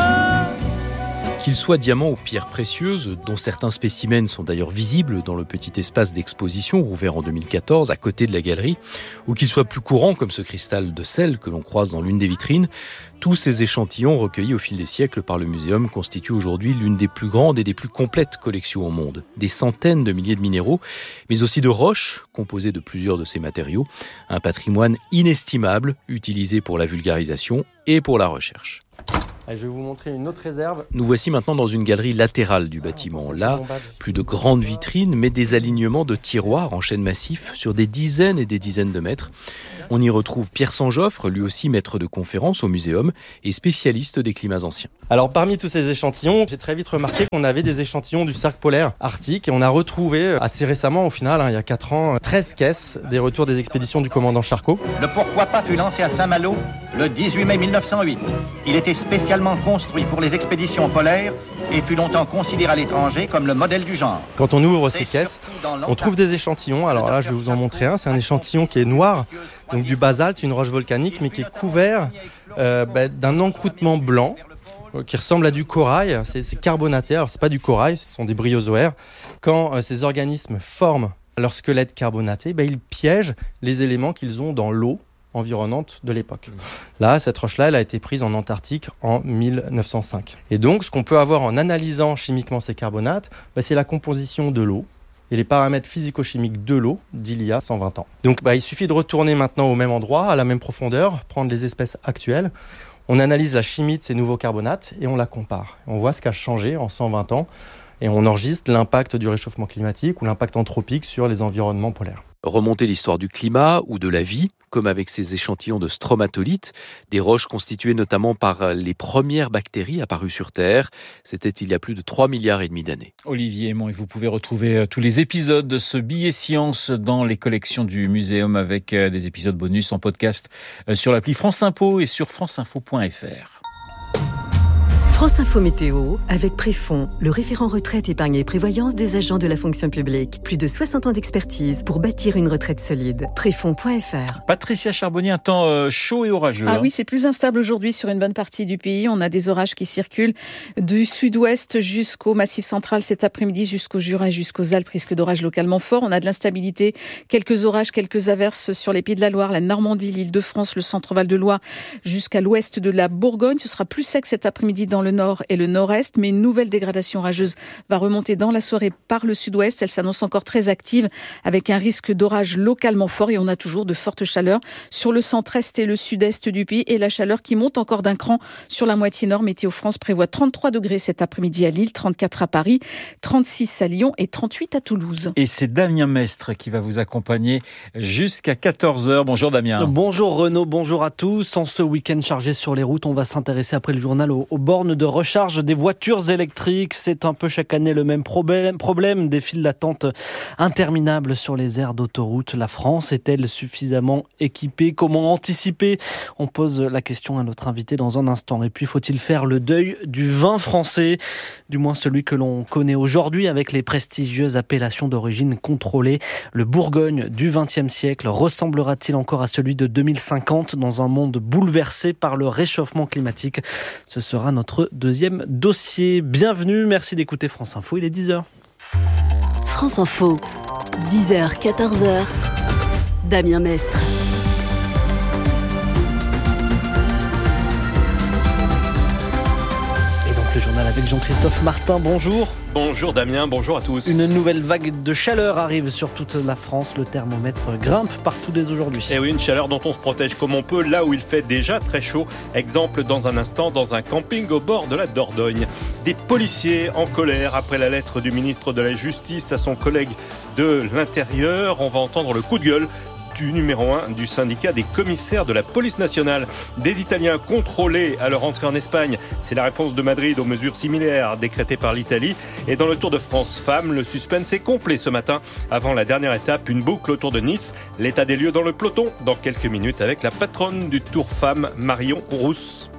Qu'ils soient diamants ou pierres précieuses, dont certains spécimens sont d'ailleurs visibles dans le petit espace d'exposition rouvert en deux mille quatorze à côté de la galerie, ou qu'ils soient plus courants comme ce cristal de sel que l'on croise dans l'une des vitrines, tous ces échantillons recueillis au fil des siècles par le muséum constituent aujourd'hui l'une des plus grandes et des plus complètes collections au monde. Des centaines de milliers de minéraux, mais aussi de roches composées de plusieurs de ces matériaux. Un patrimoine inestimable utilisé pour la vulgarisation et pour la recherche. Je vais vous montrer une autre réserve. Nous voici maintenant dans une galerie latérale du bâtiment. Là, plus de grandes vitrines, mais des alignements de tiroirs en chêne massif sur des dizaines et des dizaines de mètres. On y retrouve Pierre Sanjoffre, lui aussi maître de conférences au muséum et spécialiste des climats anciens. Alors parmi tous ces échantillons, j'ai très vite remarqué qu'on avait des échantillons du cercle polaire arctique et on a retrouvé assez récemment, au final, hein, il y a quatre ans, treize caisses des retours des expéditions du commandant Charcot. Le Pourquoi pas fut lancé à Saint-Malo le dix-huit mai mille neuf cent huit. Il était spécialement construit pour les expéditions polaires et fut longtemps considéré à l'étranger comme le modèle du genre. Quand on ouvre ces caisses, on trouve des échantillons. Alors là, je vais vous en montrer un. C'est un échantillon qui est noir, donc du basalte, une roche volcanique, mais qui est couvert euh, bah, d'un encroûtement blanc qui ressemble à du corail. C'est, c'est carbonaté. Alors c'est pas du corail, ce sont des bryozoaires. Quand euh, ces organismes forment leur squelette carbonaté, bah, ils piègent les éléments qu'ils ont dans l'eau environnante de l'époque. Là, cette roche-là, elle a été prise en Antarctique en mille neuf cent cinq. Et donc, ce qu'on peut avoir en analysant chimiquement ces carbonates, bah, c'est la composition de l'eau et les paramètres physico-chimiques de l'eau d'il y a cent vingt ans. Donc, bah, il suffit de retourner maintenant au même endroit, à la même profondeur, prendre les espèces actuelles. On analyse la chimie de ces nouveaux carbonates et on la compare. On voit ce qui a changé en cent vingt ans et on enregistre l'impact du réchauffement climatique ou l'impact anthropique sur les environnements polaires. Remonter l'histoire du climat ou de la vie, comme avec ces échantillons de stromatolites, des roches constituées notamment par les premières bactéries apparues sur Terre. C'était il y a plus de trois milliards et demi d'années. Olivier Aymon, et vous pouvez retrouver tous les épisodes de ce billet science dans les collections du muséum avec des épisodes bonus en podcast sur l'appli France Info et sur franceinfo point f r. France Info Météo, avec Préfond, le référent retraite, épargne et prévoyance des agents de la fonction publique. Plus de soixante ans d'expertise pour bâtir une retraite solide. Préfond point f r. Patricia Charbonnier, un temps euh, chaud et orageux. Ah hein. oui, c'est plus instable aujourd'hui sur une bonne partie du pays. On a des orages qui circulent du sud-ouest jusqu'au Massif central cet après-midi, jusqu'au Jura, jusqu'aux Alpes. Risque d'orage localement fort. On a de l'instabilité, quelques orages, quelques averses sur les Pays de la Loire, la Normandie, l'Île-de-France, le centre-Val de Loire, jusqu'à l'ouest de la Bourgogne. Ce sera plus sec cet après-midi dans le nord et le nord-est, mais une nouvelle dégradation orageuse va remonter dans la soirée par le sud-ouest. Elle s'annonce encore très active avec un risque d'orage localement fort et on a toujours de fortes chaleurs sur le centre-est et le sud-est du pays et la chaleur qui monte encore d'un cran sur la moitié nord. Météo France prévoit trente-trois degrés cet après-midi à Lille, trente-quatre à Paris, trente-six à Lyon et trente-huit à Toulouse. Et c'est Damien Mestre qui va vous accompagner jusqu'à quatorze heures. Bonjour Damien. Bonjour Renaud, bonjour à tous. En ce week-end chargé sur les routes, on va s'intéresser après le journal aux, aux bornes de recharge des voitures électriques. C'est un peu chaque année le même problème, problème des files d'attente interminables sur les aires d'autoroute. La France est-elle suffisamment équipée ? Comment anticiper ? On pose la question à notre invité dans un instant. Et puis, faut-il faire le deuil du vin français ? Du moins celui que l'on connaît aujourd'hui avec les prestigieuses appellations d'origine contrôlée. Le Bourgogne du vingtième siècle ressemblera-t-il encore à celui de deux mille cinquante dans un monde bouleversé par le réchauffement climatique ? Ce sera notre deuxième dossier. Bienvenue, merci d'écouter France Info, il est dix heures. France Info, dix heures, quatorze heures, Damien Mestre. Et donc le journal avec Jean-Christophe Martin, bonjour. Bonjour Damien, bonjour à tous. Une nouvelle vague de chaleur arrive sur toute la France. Le thermomètre grimpe partout dès aujourd'hui. Et oui, une chaleur dont on se protège comme on peut, là où il fait déjà très chaud. Exemple dans un instant, dans un camping au bord de la Dordogne. Des policiers en colère après la lettre du ministre de la Justice à son collègue de l'Intérieur. On va entendre le coup de gueule du numéro un du syndicat des commissaires de la police nationale. Des Italiens contrôlés à leur entrée en Espagne. C'est la réponse de Madrid aux mesures similaires décrétées par l'Italie. Et dans le Tour de France femmes, le suspense est complet ce matin. Avant la dernière étape, une boucle autour de Nice. L'état des lieux dans le peloton dans quelques minutes avec la patronne du Tour Femmes, Marion Rousse.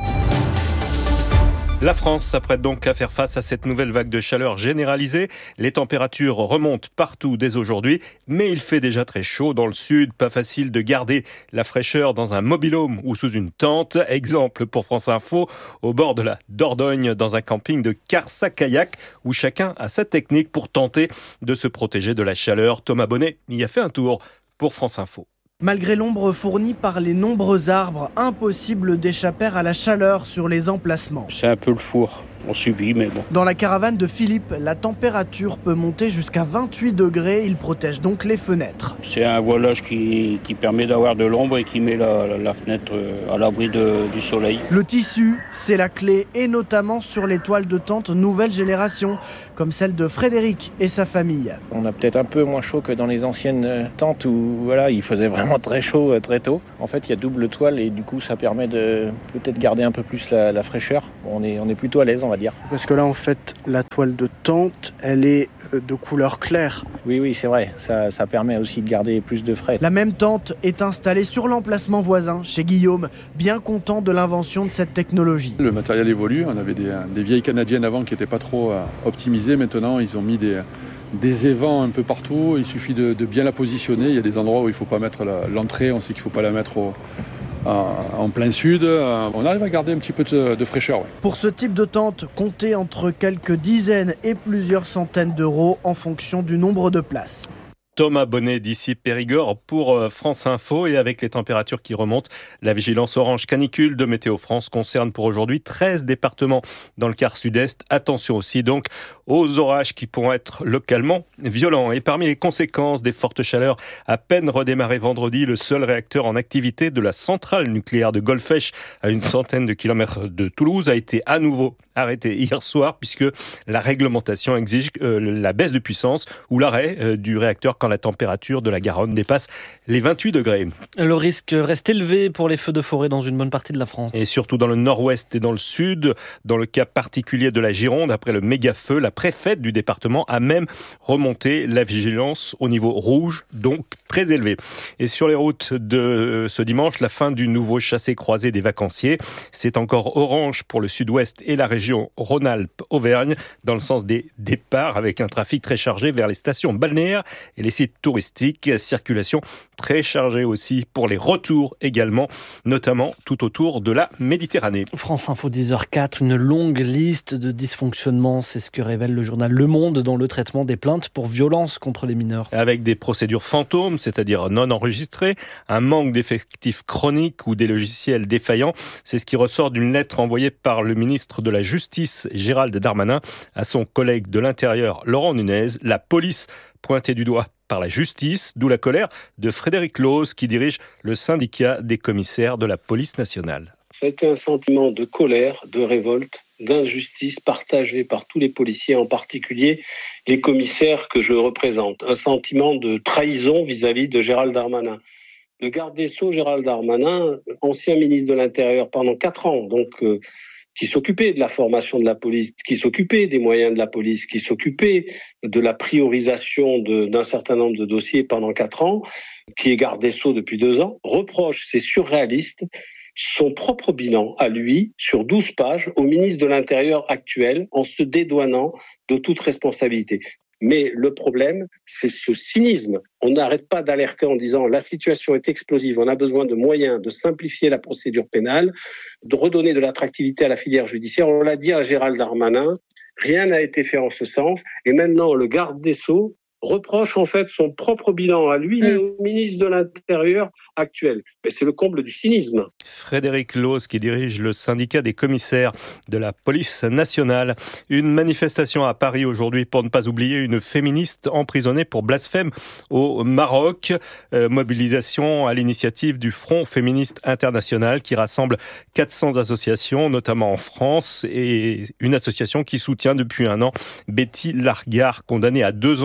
La France s'apprête donc à faire face à cette nouvelle vague de chaleur généralisée. Les températures remontent partout dès aujourd'hui, mais il fait déjà très chaud dans le sud. Pas facile de garder la fraîcheur dans un mobil-home ou sous une tente. Exemple pour France Info, au bord de la Dordogne, dans un camping de Carsac-Kayak, où chacun a sa technique pour tenter de se protéger de la chaleur. Thomas Bonnet y a fait un tour pour France Info. Malgré l'ombre fournie par les nombreux arbres, impossible d'échapper à la chaleur sur les emplacements. C'est un peu le four, on subit mais bon. Dans la caravane de Philippe, la température peut monter jusqu'à vingt-huit degrés, il protège donc les fenêtres. C'est un voilage qui, qui permet d'avoir de l'ombre et qui met la, la, la fenêtre à l'abri de, du soleil. Le tissu, c'est la clé, et notamment sur les toiles de tente nouvelle génération, comme celle de Frédéric et sa famille. On a peut-être un peu moins chaud que dans les anciennes tentes où voilà, il faisait vraiment très chaud très tôt. En fait, il y a double toile et du coup, ça permet de peut-être garder un peu plus la, la fraîcheur. On est, on est plutôt à l'aise, on va dire. Parce que là, en fait, la toile de tente, elle est de couleur claire. Oui, oui, c'est vrai. Ça, ça permet aussi de garder plus de frais. La même tente est installée sur l'emplacement voisin, chez Guillaume, bien content de l'invention de cette technologie. Le matériel évolue. On avait des, des vieilles canadiennes avant qui n'étaient pas trop euh, optimisées. Maintenant, ils ont mis des... des évents un peu partout, il suffit de, de bien la positionner. Il y a des endroits où il ne faut pas mettre la, l'entrée, on sait qu'il ne faut pas la mettre au, en, en plein sud. On arrive à garder un petit peu de, de fraîcheur. Ouais. Pour ce type de tente, comptez entre quelques dizaines et plusieurs centaines d'euros en fonction du nombre de places. Thomas Bonnet d'ici Périgord pour France Info. Et avec les températures qui remontent, la vigilance orange canicule de Météo France concerne pour aujourd'hui treize départements dans le quart sud-est. Attention aussi donc aux orages qui pourront être localement violents. Et parmi les conséquences des fortes chaleurs, à peine redémarré vendredi, le seul réacteur en activité de la centrale nucléaire de Golfech, à une centaine de kilomètres de Toulouse, a été à nouveau arrêté hier soir puisque la réglementation exige euh, la baisse de puissance ou l'arrêt euh, du réacteur quand la température de la Garonne dépasse les vingt-huit degrés. Le risque reste élevé pour les feux de forêt dans une bonne partie de la France. Et surtout dans le nord-ouest et dans le sud. Dans le cas particulier de la Gironde, après le méga-feu, la préfète du département a même remonté la vigilance au niveau rouge, donc très élevé. Et sur les routes de ce dimanche, la fin du nouveau chassé-croisé des vacanciers. C'est encore orange pour le sud-ouest et la région Rhône-Alpes-Auvergne, dans le sens des départs, avec un trafic très chargé vers les stations balnéaires et les sites touristiques. Circulation très chargée aussi pour les retours également, notamment tout autour de la Méditerranée. France Info dix heures quatre, une longue liste de dysfonctionnements, c'est ce que révèle le journal Le Monde dans le traitement des plaintes pour violence contre les mineurs. Avec des procédures fantômes, c'est-à-dire non enregistrées, un manque d'effectifs chroniques ou des logiciels défaillants, c'est ce qui ressort d'une lettre envoyée par le ministre de la Justice, Gérald Darmanin, à son collègue de l'Intérieur, Laurent Nunez. La police pointée du doigt par la justice, d'où la colère de Frédéric Loos, qui dirige le syndicat des commissaires de la police nationale. C'est un sentiment de colère, de révolte, d'injustice partagé par tous les policiers, en particulier les commissaires que je représente. Un sentiment de trahison vis-à-vis de Gérald Darmanin. Le garde des Sceaux, Gérald Darmanin, ancien ministre de l'Intérieur pendant quatre ans, donc euh, qui s'occupait de la formation de la police, qui s'occupait des moyens de la police, qui s'occupait de la priorisation de, d'un certain nombre de dossiers pendant quatre ans, qui est garde des Sceaux depuis deux ans, reproche, c'est surréaliste, son propre bilan à lui, sur douze pages, au ministre de l'Intérieur actuel, en se dédouanant de toute responsabilité. Mais le problème, c'est ce cynisme. On n'arrête pas d'alerter en disant la situation est explosive, on a besoin de moyens de simplifier la procédure pénale, de redonner de l'attractivité à la filière judiciaire. On l'a dit à Gérald Darmanin, rien n'a été fait en ce sens. Et maintenant, le garde des Sceaux reproche en fait son propre bilan à lui, mais au ministre de l'Intérieur actuel. Mais c'est le comble du cynisme. Frédéric Loos, qui dirige le syndicat des commissaires de la police nationale. Une manifestation à Paris aujourd'hui pour ne pas oublier une féministe emprisonnée pour blasphème au Maroc. Euh, mobilisation à l'initiative du Front féministe international qui rassemble quatre cents associations, notamment en France, et une association qui soutient depuis un an Betty Largard, condamnée à deux ans et demi de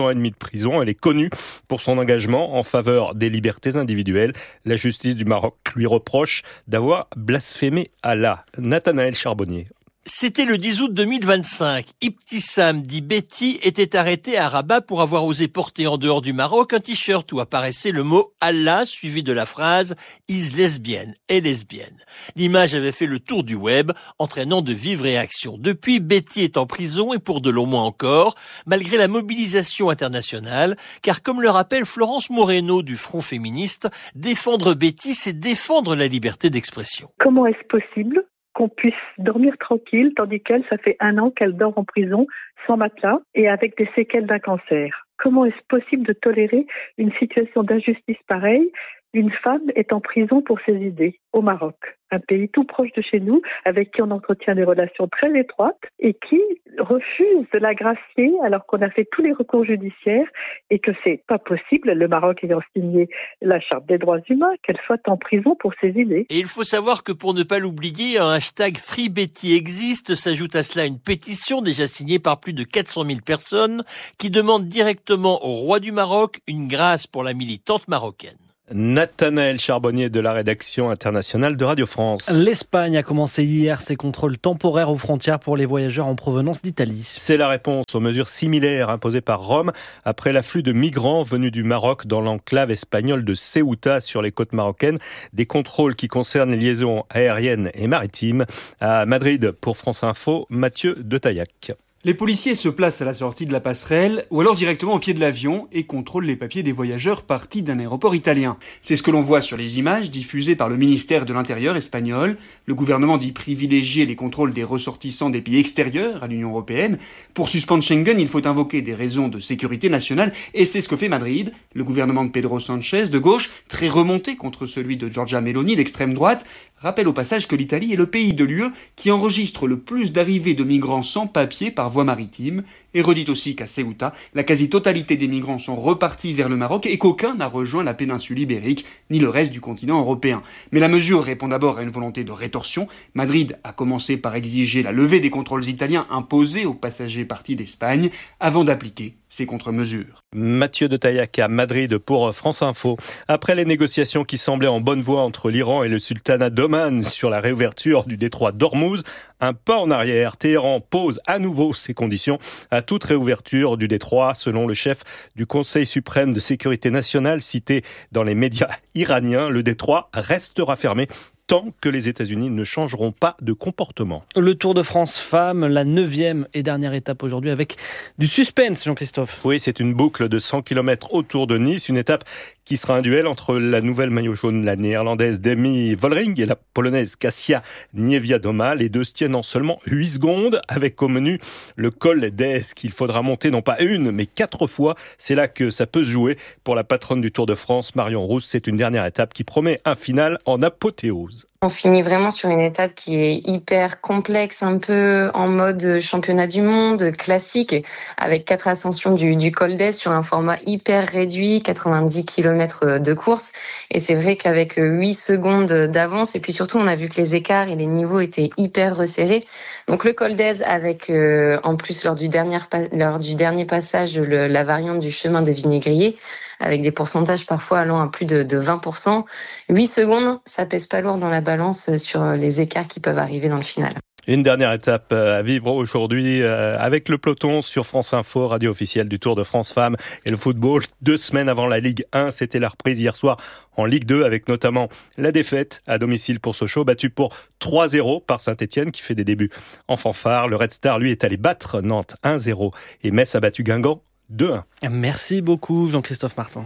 prison. Elle est connue pour son engagement en faveur des libertés individuelles. La justice du Maroc lui reproche d'avoir blasphémé Allah. Nathanaël Charbonnier. C'était le dix août deux mille vingt-cinq. Ibtissam, dit Betty, était arrêtée à Rabat pour avoir osé porter en dehors du Maroc un t-shirt où apparaissait le mot Allah suivi de la phrase « is lesbienne, est lesbienne ». L'image avait fait le tour du web, entraînant de vives réactions. Depuis, Betty est en prison et pour de longs mois encore, malgré la mobilisation internationale, car comme le rappelle Florence Moreno du Front féministe, défendre Betty, c'est défendre la liberté d'expression. Comment est-ce possible qu'on puisse dormir tranquille, tandis qu'elle, ça fait un an qu'elle dort en prison, sans matelas et avec des séquelles d'un cancer. Comment est-ce possible de tolérer une situation d'injustice pareille ? Une femme est en prison pour ses idées, au Maroc, un pays tout proche de chez nous, avec qui on entretient des relations très étroites et qui refuse de la gracier alors qu'on a fait tous les recours judiciaires et que c'est pas possible, le Maroc ayant signé la Charte des droits humains, qu'elle soit en prison pour ses idées. Et il faut savoir que pour ne pas l'oublier, un hashtag FreeBetty existe, s'ajoute à cela une pétition déjà signée par plus de quatre cent mille personnes qui demande directement au roi du Maroc une grâce pour la militante marocaine. Nathanaël Charbonnier de la rédaction internationale de Radio France. L'Espagne a commencé hier ses contrôles temporaires aux frontières pour les voyageurs en provenance d'Italie. C'est la réponse aux mesures similaires imposées par Rome après l'afflux de migrants venus du Maroc dans l'enclave espagnole de Ceuta sur les côtes marocaines. Des contrôles qui concernent les liaisons aériennes et maritimes. À Madrid, pour France Info, Mathieu de Taillac. Les policiers se placent à la sortie de la passerelle ou alors directement au pied de l'avion et contrôlent les papiers des voyageurs partis d'un aéroport italien. C'est ce que l'on voit sur les images diffusées par le ministère de l'Intérieur espagnol. Le gouvernement dit privilégier les contrôles des ressortissants des pays extérieurs à l'Union européenne. Pour suspendre Schengen, il faut invoquer des raisons de sécurité nationale et c'est ce que fait Madrid. Le gouvernement de Pedro Sánchez, de gauche, très remonté contre celui de Giorgia Meloni, d'extrême droite, rappelle au passage que l'Italie est le pays de l'U E qui enregistre le plus d'arrivées de migrants sans papier par voie maritime, et redit aussi qu'à Ceuta, la quasi-totalité des migrants sont repartis vers le Maroc et qu'aucun n'a rejoint la péninsule ibérique ni le reste du continent européen. Mais la mesure répond d'abord à une volonté de rétorsion. Madrid a commencé par exiger la levée des contrôles italiens imposés aux passagers partis d'Espagne avant d'appliquer ces contre-mesures. Mathieu de Taillac à Madrid pour France Info. Après les négociations qui semblaient en bonne voie entre l'Iran et le sultanat d'Oman sur la réouverture du détroit d'Ormuz, un pas en arrière. Téhéran pose à nouveau ses conditions à toute réouverture du détroit. Selon le chef du Conseil suprême de sécurité nationale cité dans les médias iraniens, le détroit restera fermé tant que les États-Unis ne changeront pas de comportement. Le Tour de France Femmes, la neuvième et dernière étape aujourd'hui avec du suspense, Jean-Christophe. Oui, c'est une boucle de cent kilomètres autour de Nice, une étape qui sera un duel entre la nouvelle maillot jaune, la néerlandaise Demi Vollering et la polonaise Kasia Niewiadoma. Les deux se tiennent en seulement huit secondes, avec au menu le col d'Aise qu'il faudra monter non pas une, mais quatre fois. C'est là que ça peut se jouer pour la patronne du Tour de France, Marion Rousse. C'est une dernière étape qui promet un final en apothéose. On finit vraiment sur une étape qui est hyper complexe, un peu en mode championnat du monde, classique, avec quatre ascensions du, du col d'Aise sur un format hyper réduit, quatre-vingt-dix kilomètres de course. Et c'est vrai qu'avec huit secondes d'avance, et puis surtout on a vu que les écarts et les niveaux étaient hyper resserrés. Donc le col d'Aise avec, euh, en plus lors du dernier, lors du dernier passage, le, la variante du chemin des Vinaigriers, avec des pourcentages parfois allant à plus de, de vingt pour cent. huit secondes, ça pèse pas lourd dans la balance sur les écarts qui peuvent arriver dans le final. Une dernière étape à vivre aujourd'hui avec le peloton sur France Info, radio officielle du Tour de France Femmes et le football. Deux semaines avant la Ligue un, c'était la reprise hier soir en Ligue deux avec notamment la défaite à domicile pour Sochaux, battu pour trois zéro par Saint-Etienne qui fait des débuts en fanfare. Le Red Star, lui, est allé battre Nantes un zéro et Metz a battu Guingamp deux un. Merci beaucoup Jean-Christophe Martin.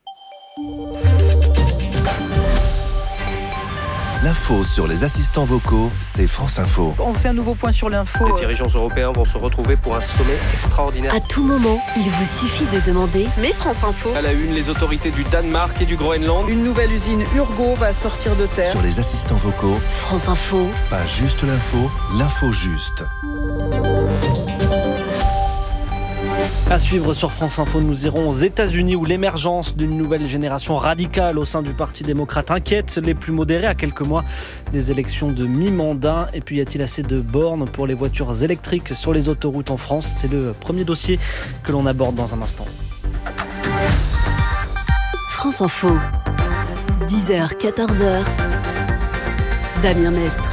L'info sur les assistants vocaux, c'est France Info. On fait un nouveau point sur l'info. Les dirigeants européens vont se retrouver pour un sommet extraordinaire. À tout moment, il vous suffit de demander « Mais France Info ». À la une, les autorités du Danemark et du Groenland. Une nouvelle usine Urgo va sortir de terre. Sur les assistants vocaux, France Info. Pas juste l'info, l'info juste. À suivre sur France Info, nous irons aux États-Unis où l'émergence d'une nouvelle génération radicale au sein du Parti démocrate inquiète les plus modérés à quelques mois des élections de mi-mandat. Et puis y a-t-il assez de bornes pour les voitures électriques sur les autoroutes en France ? C'est le premier dossier que l'on aborde dans un instant. France Info. dix heures, quatorze heures. Damien Mestre.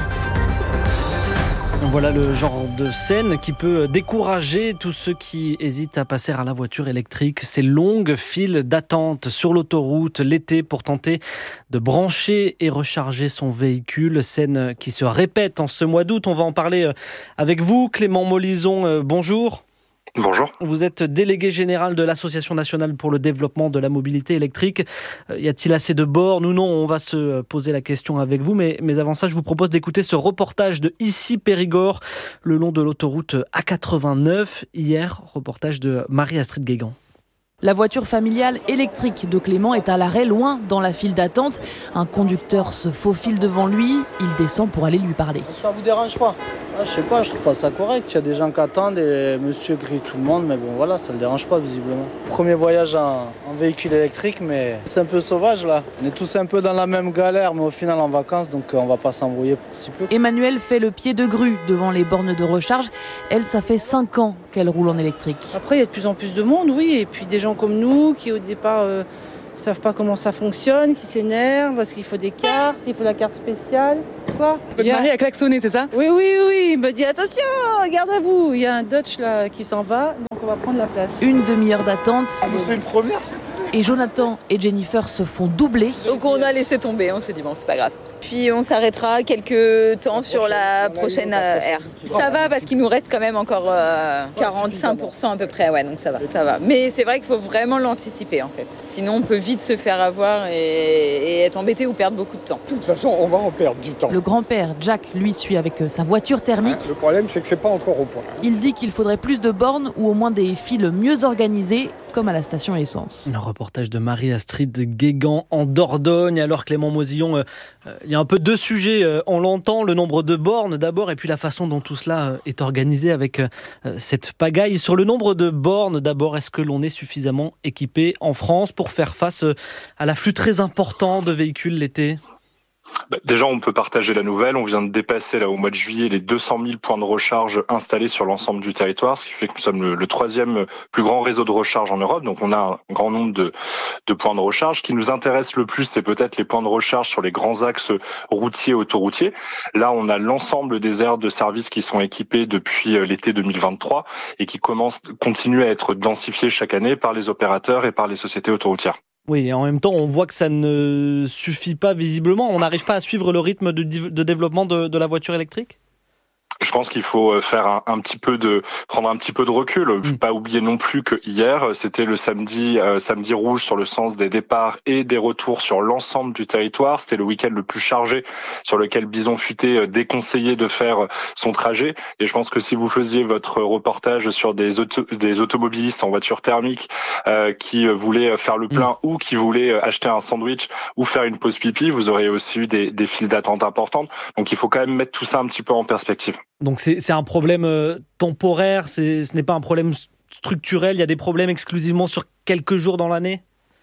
Voilà le genre de scène qui peut décourager tous ceux qui hésitent à passer à la voiture électrique. Ces longues files d'attente sur l'autoroute l'été pour tenter de brancher et recharger son véhicule. Scène qui se répète en ce mois d'août. On va en parler avec vous. Clément Molison, bonjour. Bonjour. Vous êtes délégué général de l'Association nationale pour le développement de la mobilité électrique. Y a-t-il assez de bornes ou non ? On va se poser la question avec vous. Mais, mais avant ça, je vous propose d'écouter ce reportage de Issy-Périgord, le long de l'autoroute A quatre-vingt-neuf. Hier, reportage de Marie-Astrid Guégan. La voiture familiale électrique de Clément est à l'arrêt, loin dans la file d'attente. Un conducteur se faufile devant lui. Il descend pour aller lui parler. Ça vous dérange pas ? Ah, je sais pas, je trouve pas ça correct. Il y a des gens qui attendent et monsieur grille tout le monde, mais bon voilà, ça le dérange pas visiblement. Premier voyage en, en véhicule électrique, mais c'est un peu sauvage là. On est tous un peu dans la même galère, mais au final en vacances, donc on va pas s'embrouiller pour si peu. Emmanuel fait le pied de grue devant les bornes de recharge. Elle, ça fait cinq ans qu'elle roule en électrique. Après, il y a de plus en plus de monde, oui, et puis des gens comme nous qui au départ euh, savent pas comment ça fonctionne, qui s'énervent parce qu'il faut des cartes, il faut la carte spéciale. Quoi ? Votre mari a klaxonné, c'est ça ? Oui, oui, oui, il me dit attention, regarde à vous, il y a un Dodge là qui s'en va, donc on va prendre la place. Une demi-heure d'attente. Ah, mais c'est une première, c'était. Et Jonathan et Jennifer se font doubler. Donc on a laissé tomber, on s'est dit bon c'est pas grave. Puis on s'arrêtera quelques temps sur la prochaine aire. Ça va parce qu'il nous reste quand même encore euh, quarante-cinq pour cent à peu près, ouais donc ça va, ça va. Mais c'est vrai qu'il faut vraiment l'anticiper en fait. Sinon on peut vite se faire avoir et, et être embêté ou perdre beaucoup de temps. De toute façon on va en perdre du temps. Le grand-père Jack lui suit avec sa voiture thermique. Le problème c'est que c'est pas encore au point. Il dit qu'il faudrait plus de bornes ou au moins des files mieux organisées comme à la station essence. Un reportage de Marie-Astrid Guégan en Dordogne. Alors Clément Mosillon, euh, il y a un peu deux sujets. Euh, on l'entend, le nombre de bornes d'abord et puis la façon dont tout cela euh, est organisé avec euh, cette pagaille. Sur le nombre de bornes d'abord, est-ce que l'on est suffisamment équipé en France pour faire face euh, à l'afflux très important de véhicules l'été ? Bah, déjà, on peut partager la nouvelle. On vient de dépasser là au mois de juillet les deux cent mille points de recharge installés sur l'ensemble du territoire, ce qui fait que nous sommes le, le troisième plus grand réseau de recharge en Europe. Donc, on a un grand nombre de, de points de recharge. Ce qui nous intéresse le plus, c'est peut-être les points de recharge sur les grands axes routiers et autoroutiers. Là, on a l'ensemble des aires de service qui sont équipées depuis l'été deux mille vingt-trois et qui commencent, continuent à être densifiées chaque année par les opérateurs et par les sociétés autoroutières. Oui, et en même temps, on voit que ça ne suffit pas visiblement. On n'arrive pas à suivre le rythme de, de développement de, de la voiture électrique ? Je pense qu'il faut faire un, un petit peu de prendre un petit peu de recul. Mmh. Faut pas oublier non plus que hier c'était le samedi euh, samedi rouge sur le sens des départs et des retours sur l'ensemble du territoire. C'était le week-end le plus chargé sur lequel Bison Futé déconseillait de faire son trajet. Et je pense que si vous faisiez votre reportage sur des auto, des automobilistes en voiture thermique euh, qui voulaient faire le plein mmh. ou qui voulaient acheter un sandwich ou faire une pause pipi, vous auriez aussi eu des, des files d'attente importantes. Donc il faut quand même mettre tout ça un petit peu en perspective. Donc c'est, c'est un problème euh, temporaire, c'est, ce n'est pas un problème structurel, il y a des problèmes exclusivement sur quelques jours dans l'année ?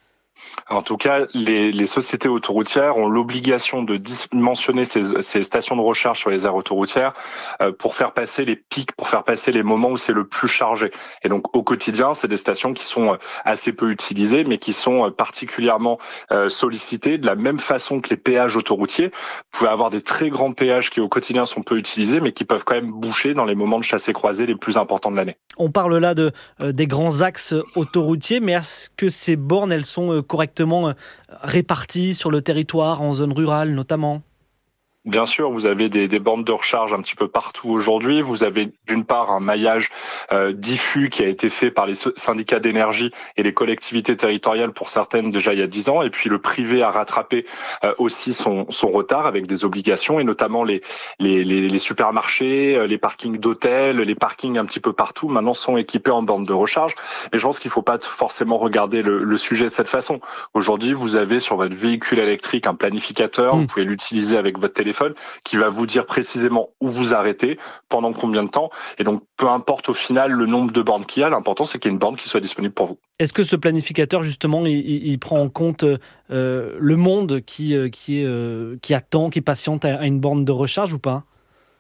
En tout cas, les, les sociétés autoroutières ont l'obligation de dimensionner ces, ces stations de recharge sur les aires autoroutières euh, pour faire passer les pics, pour faire passer les moments où c'est le plus chargé. Et donc, au quotidien, c'est des stations qui sont assez peu utilisées, mais qui sont particulièrement euh, sollicitées de la même façon que les péages autoroutiers. Vous pouvez avoir des très grands péages qui, au quotidien, sont peu utilisés, mais qui peuvent quand même boucher dans les moments de chassé-croisé les plus importants de l'année. On parle là de, euh, des grands axes autoroutiers, mais est-ce que ces bornes, elles sont euh, correctement réparties sur le territoire, en zone rurale notamment ? Bien sûr, vous avez des, des bornes de recharge un petit peu partout aujourd'hui. Vous avez d'une part un maillage euh, diffus qui a été fait par les syndicats d'énergie et les collectivités territoriales pour certaines déjà il y a dix ans. Et puis le privé a rattrapé euh, aussi son, son retard avec des obligations et notamment les, les, les, les supermarchés, les parkings d'hôtels, les parkings un petit peu partout maintenant sont équipés en bornes de recharge. Mais je pense qu'il ne faut pas forcément regarder le, le sujet de cette façon. Aujourd'hui, vous avez sur votre véhicule électrique un planificateur. Mmh. Vous pouvez l'utiliser avec votre téléphone qui va vous dire précisément où vous arrêtez, pendant combien de temps. Et donc, peu importe au final le nombre de bornes qu'il y a, l'important c'est qu'il y ait une borne qui soit disponible pour vous. Est-ce que ce planificateur, justement, il, il prend en compte euh, le monde qui, qui, euh, qui attend, qui patiente à une borne de recharge ou pas ?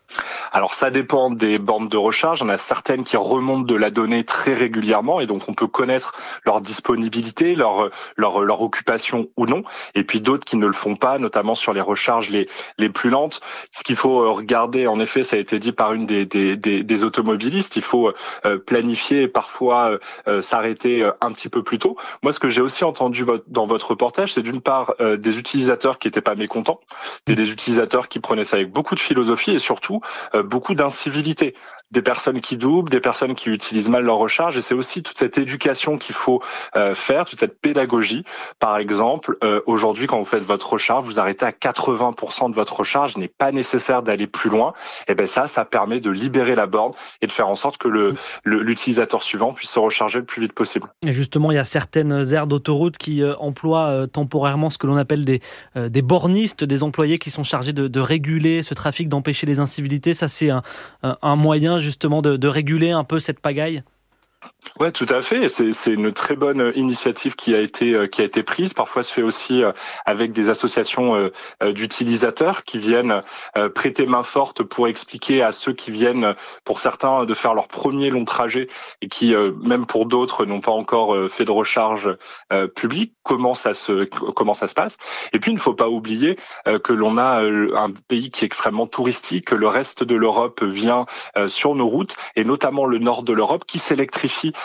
Alors ça dépend des bornes de recharge. Il y en a certaines qui remontent de la donnée très régulièrement et donc on peut connaître leur disponibilité, leur leur leur occupation ou non. Et puis d'autres qui ne le font pas, notamment sur les recharges les les plus lentes. Ce qu'il faut regarder, en effet, ça a été dit par une des des des, des automobilistes, il faut euh, planifier et parfois euh, s'arrêter un petit peu plus tôt. Moi, ce que j'ai aussi entendu dans votre reportage, c'est d'une part euh, des utilisateurs qui étaient pas mécontents, des, des utilisateurs qui prenaient ça avec beaucoup de philosophie et surtout euh, beaucoup d'incivilité. Des personnes qui doublent, des personnes qui utilisent mal leur recharge, et c'est aussi toute cette éducation qu'il faut euh, faire, toute cette pédagogie. Par exemple, euh, aujourd'hui, quand vous faites votre recharge, vous arrêtez à quatre-vingts pour cent de votre recharge, il n'est pas nécessaire d'aller plus loin. Et ben ça, ça permet de libérer la borne et de faire en sorte que le, le l'utilisateur suivant puisse se recharger le plus vite possible. Et justement, il y a certaines aires d'autoroute qui euh, emploient euh, temporairement ce que l'on appelle des, euh, des bornistes, des employés qui sont chargés de, de réguler ce trafic, d'empêcher les incivilités. Ça, c'est un, un moyen justement de, de réguler un peu cette pagaille. Ouais, tout à fait. C'est, c'est une très bonne initiative qui a été qui a été prise. Parfois, se fait aussi avec des associations d'utilisateurs qui viennent prêter main forte pour expliquer à ceux qui viennent, pour certains, de faire leur premier long trajet et qui, même pour d'autres, n'ont pas encore fait de recharge publique, comment ça se comment ça se passe. Et puis, il ne faut pas oublier que l'on a un pays qui est extrêmement touristique, que le reste de l'Europe vient sur nos routes et notamment le nord de l'Europe qui s'électrifie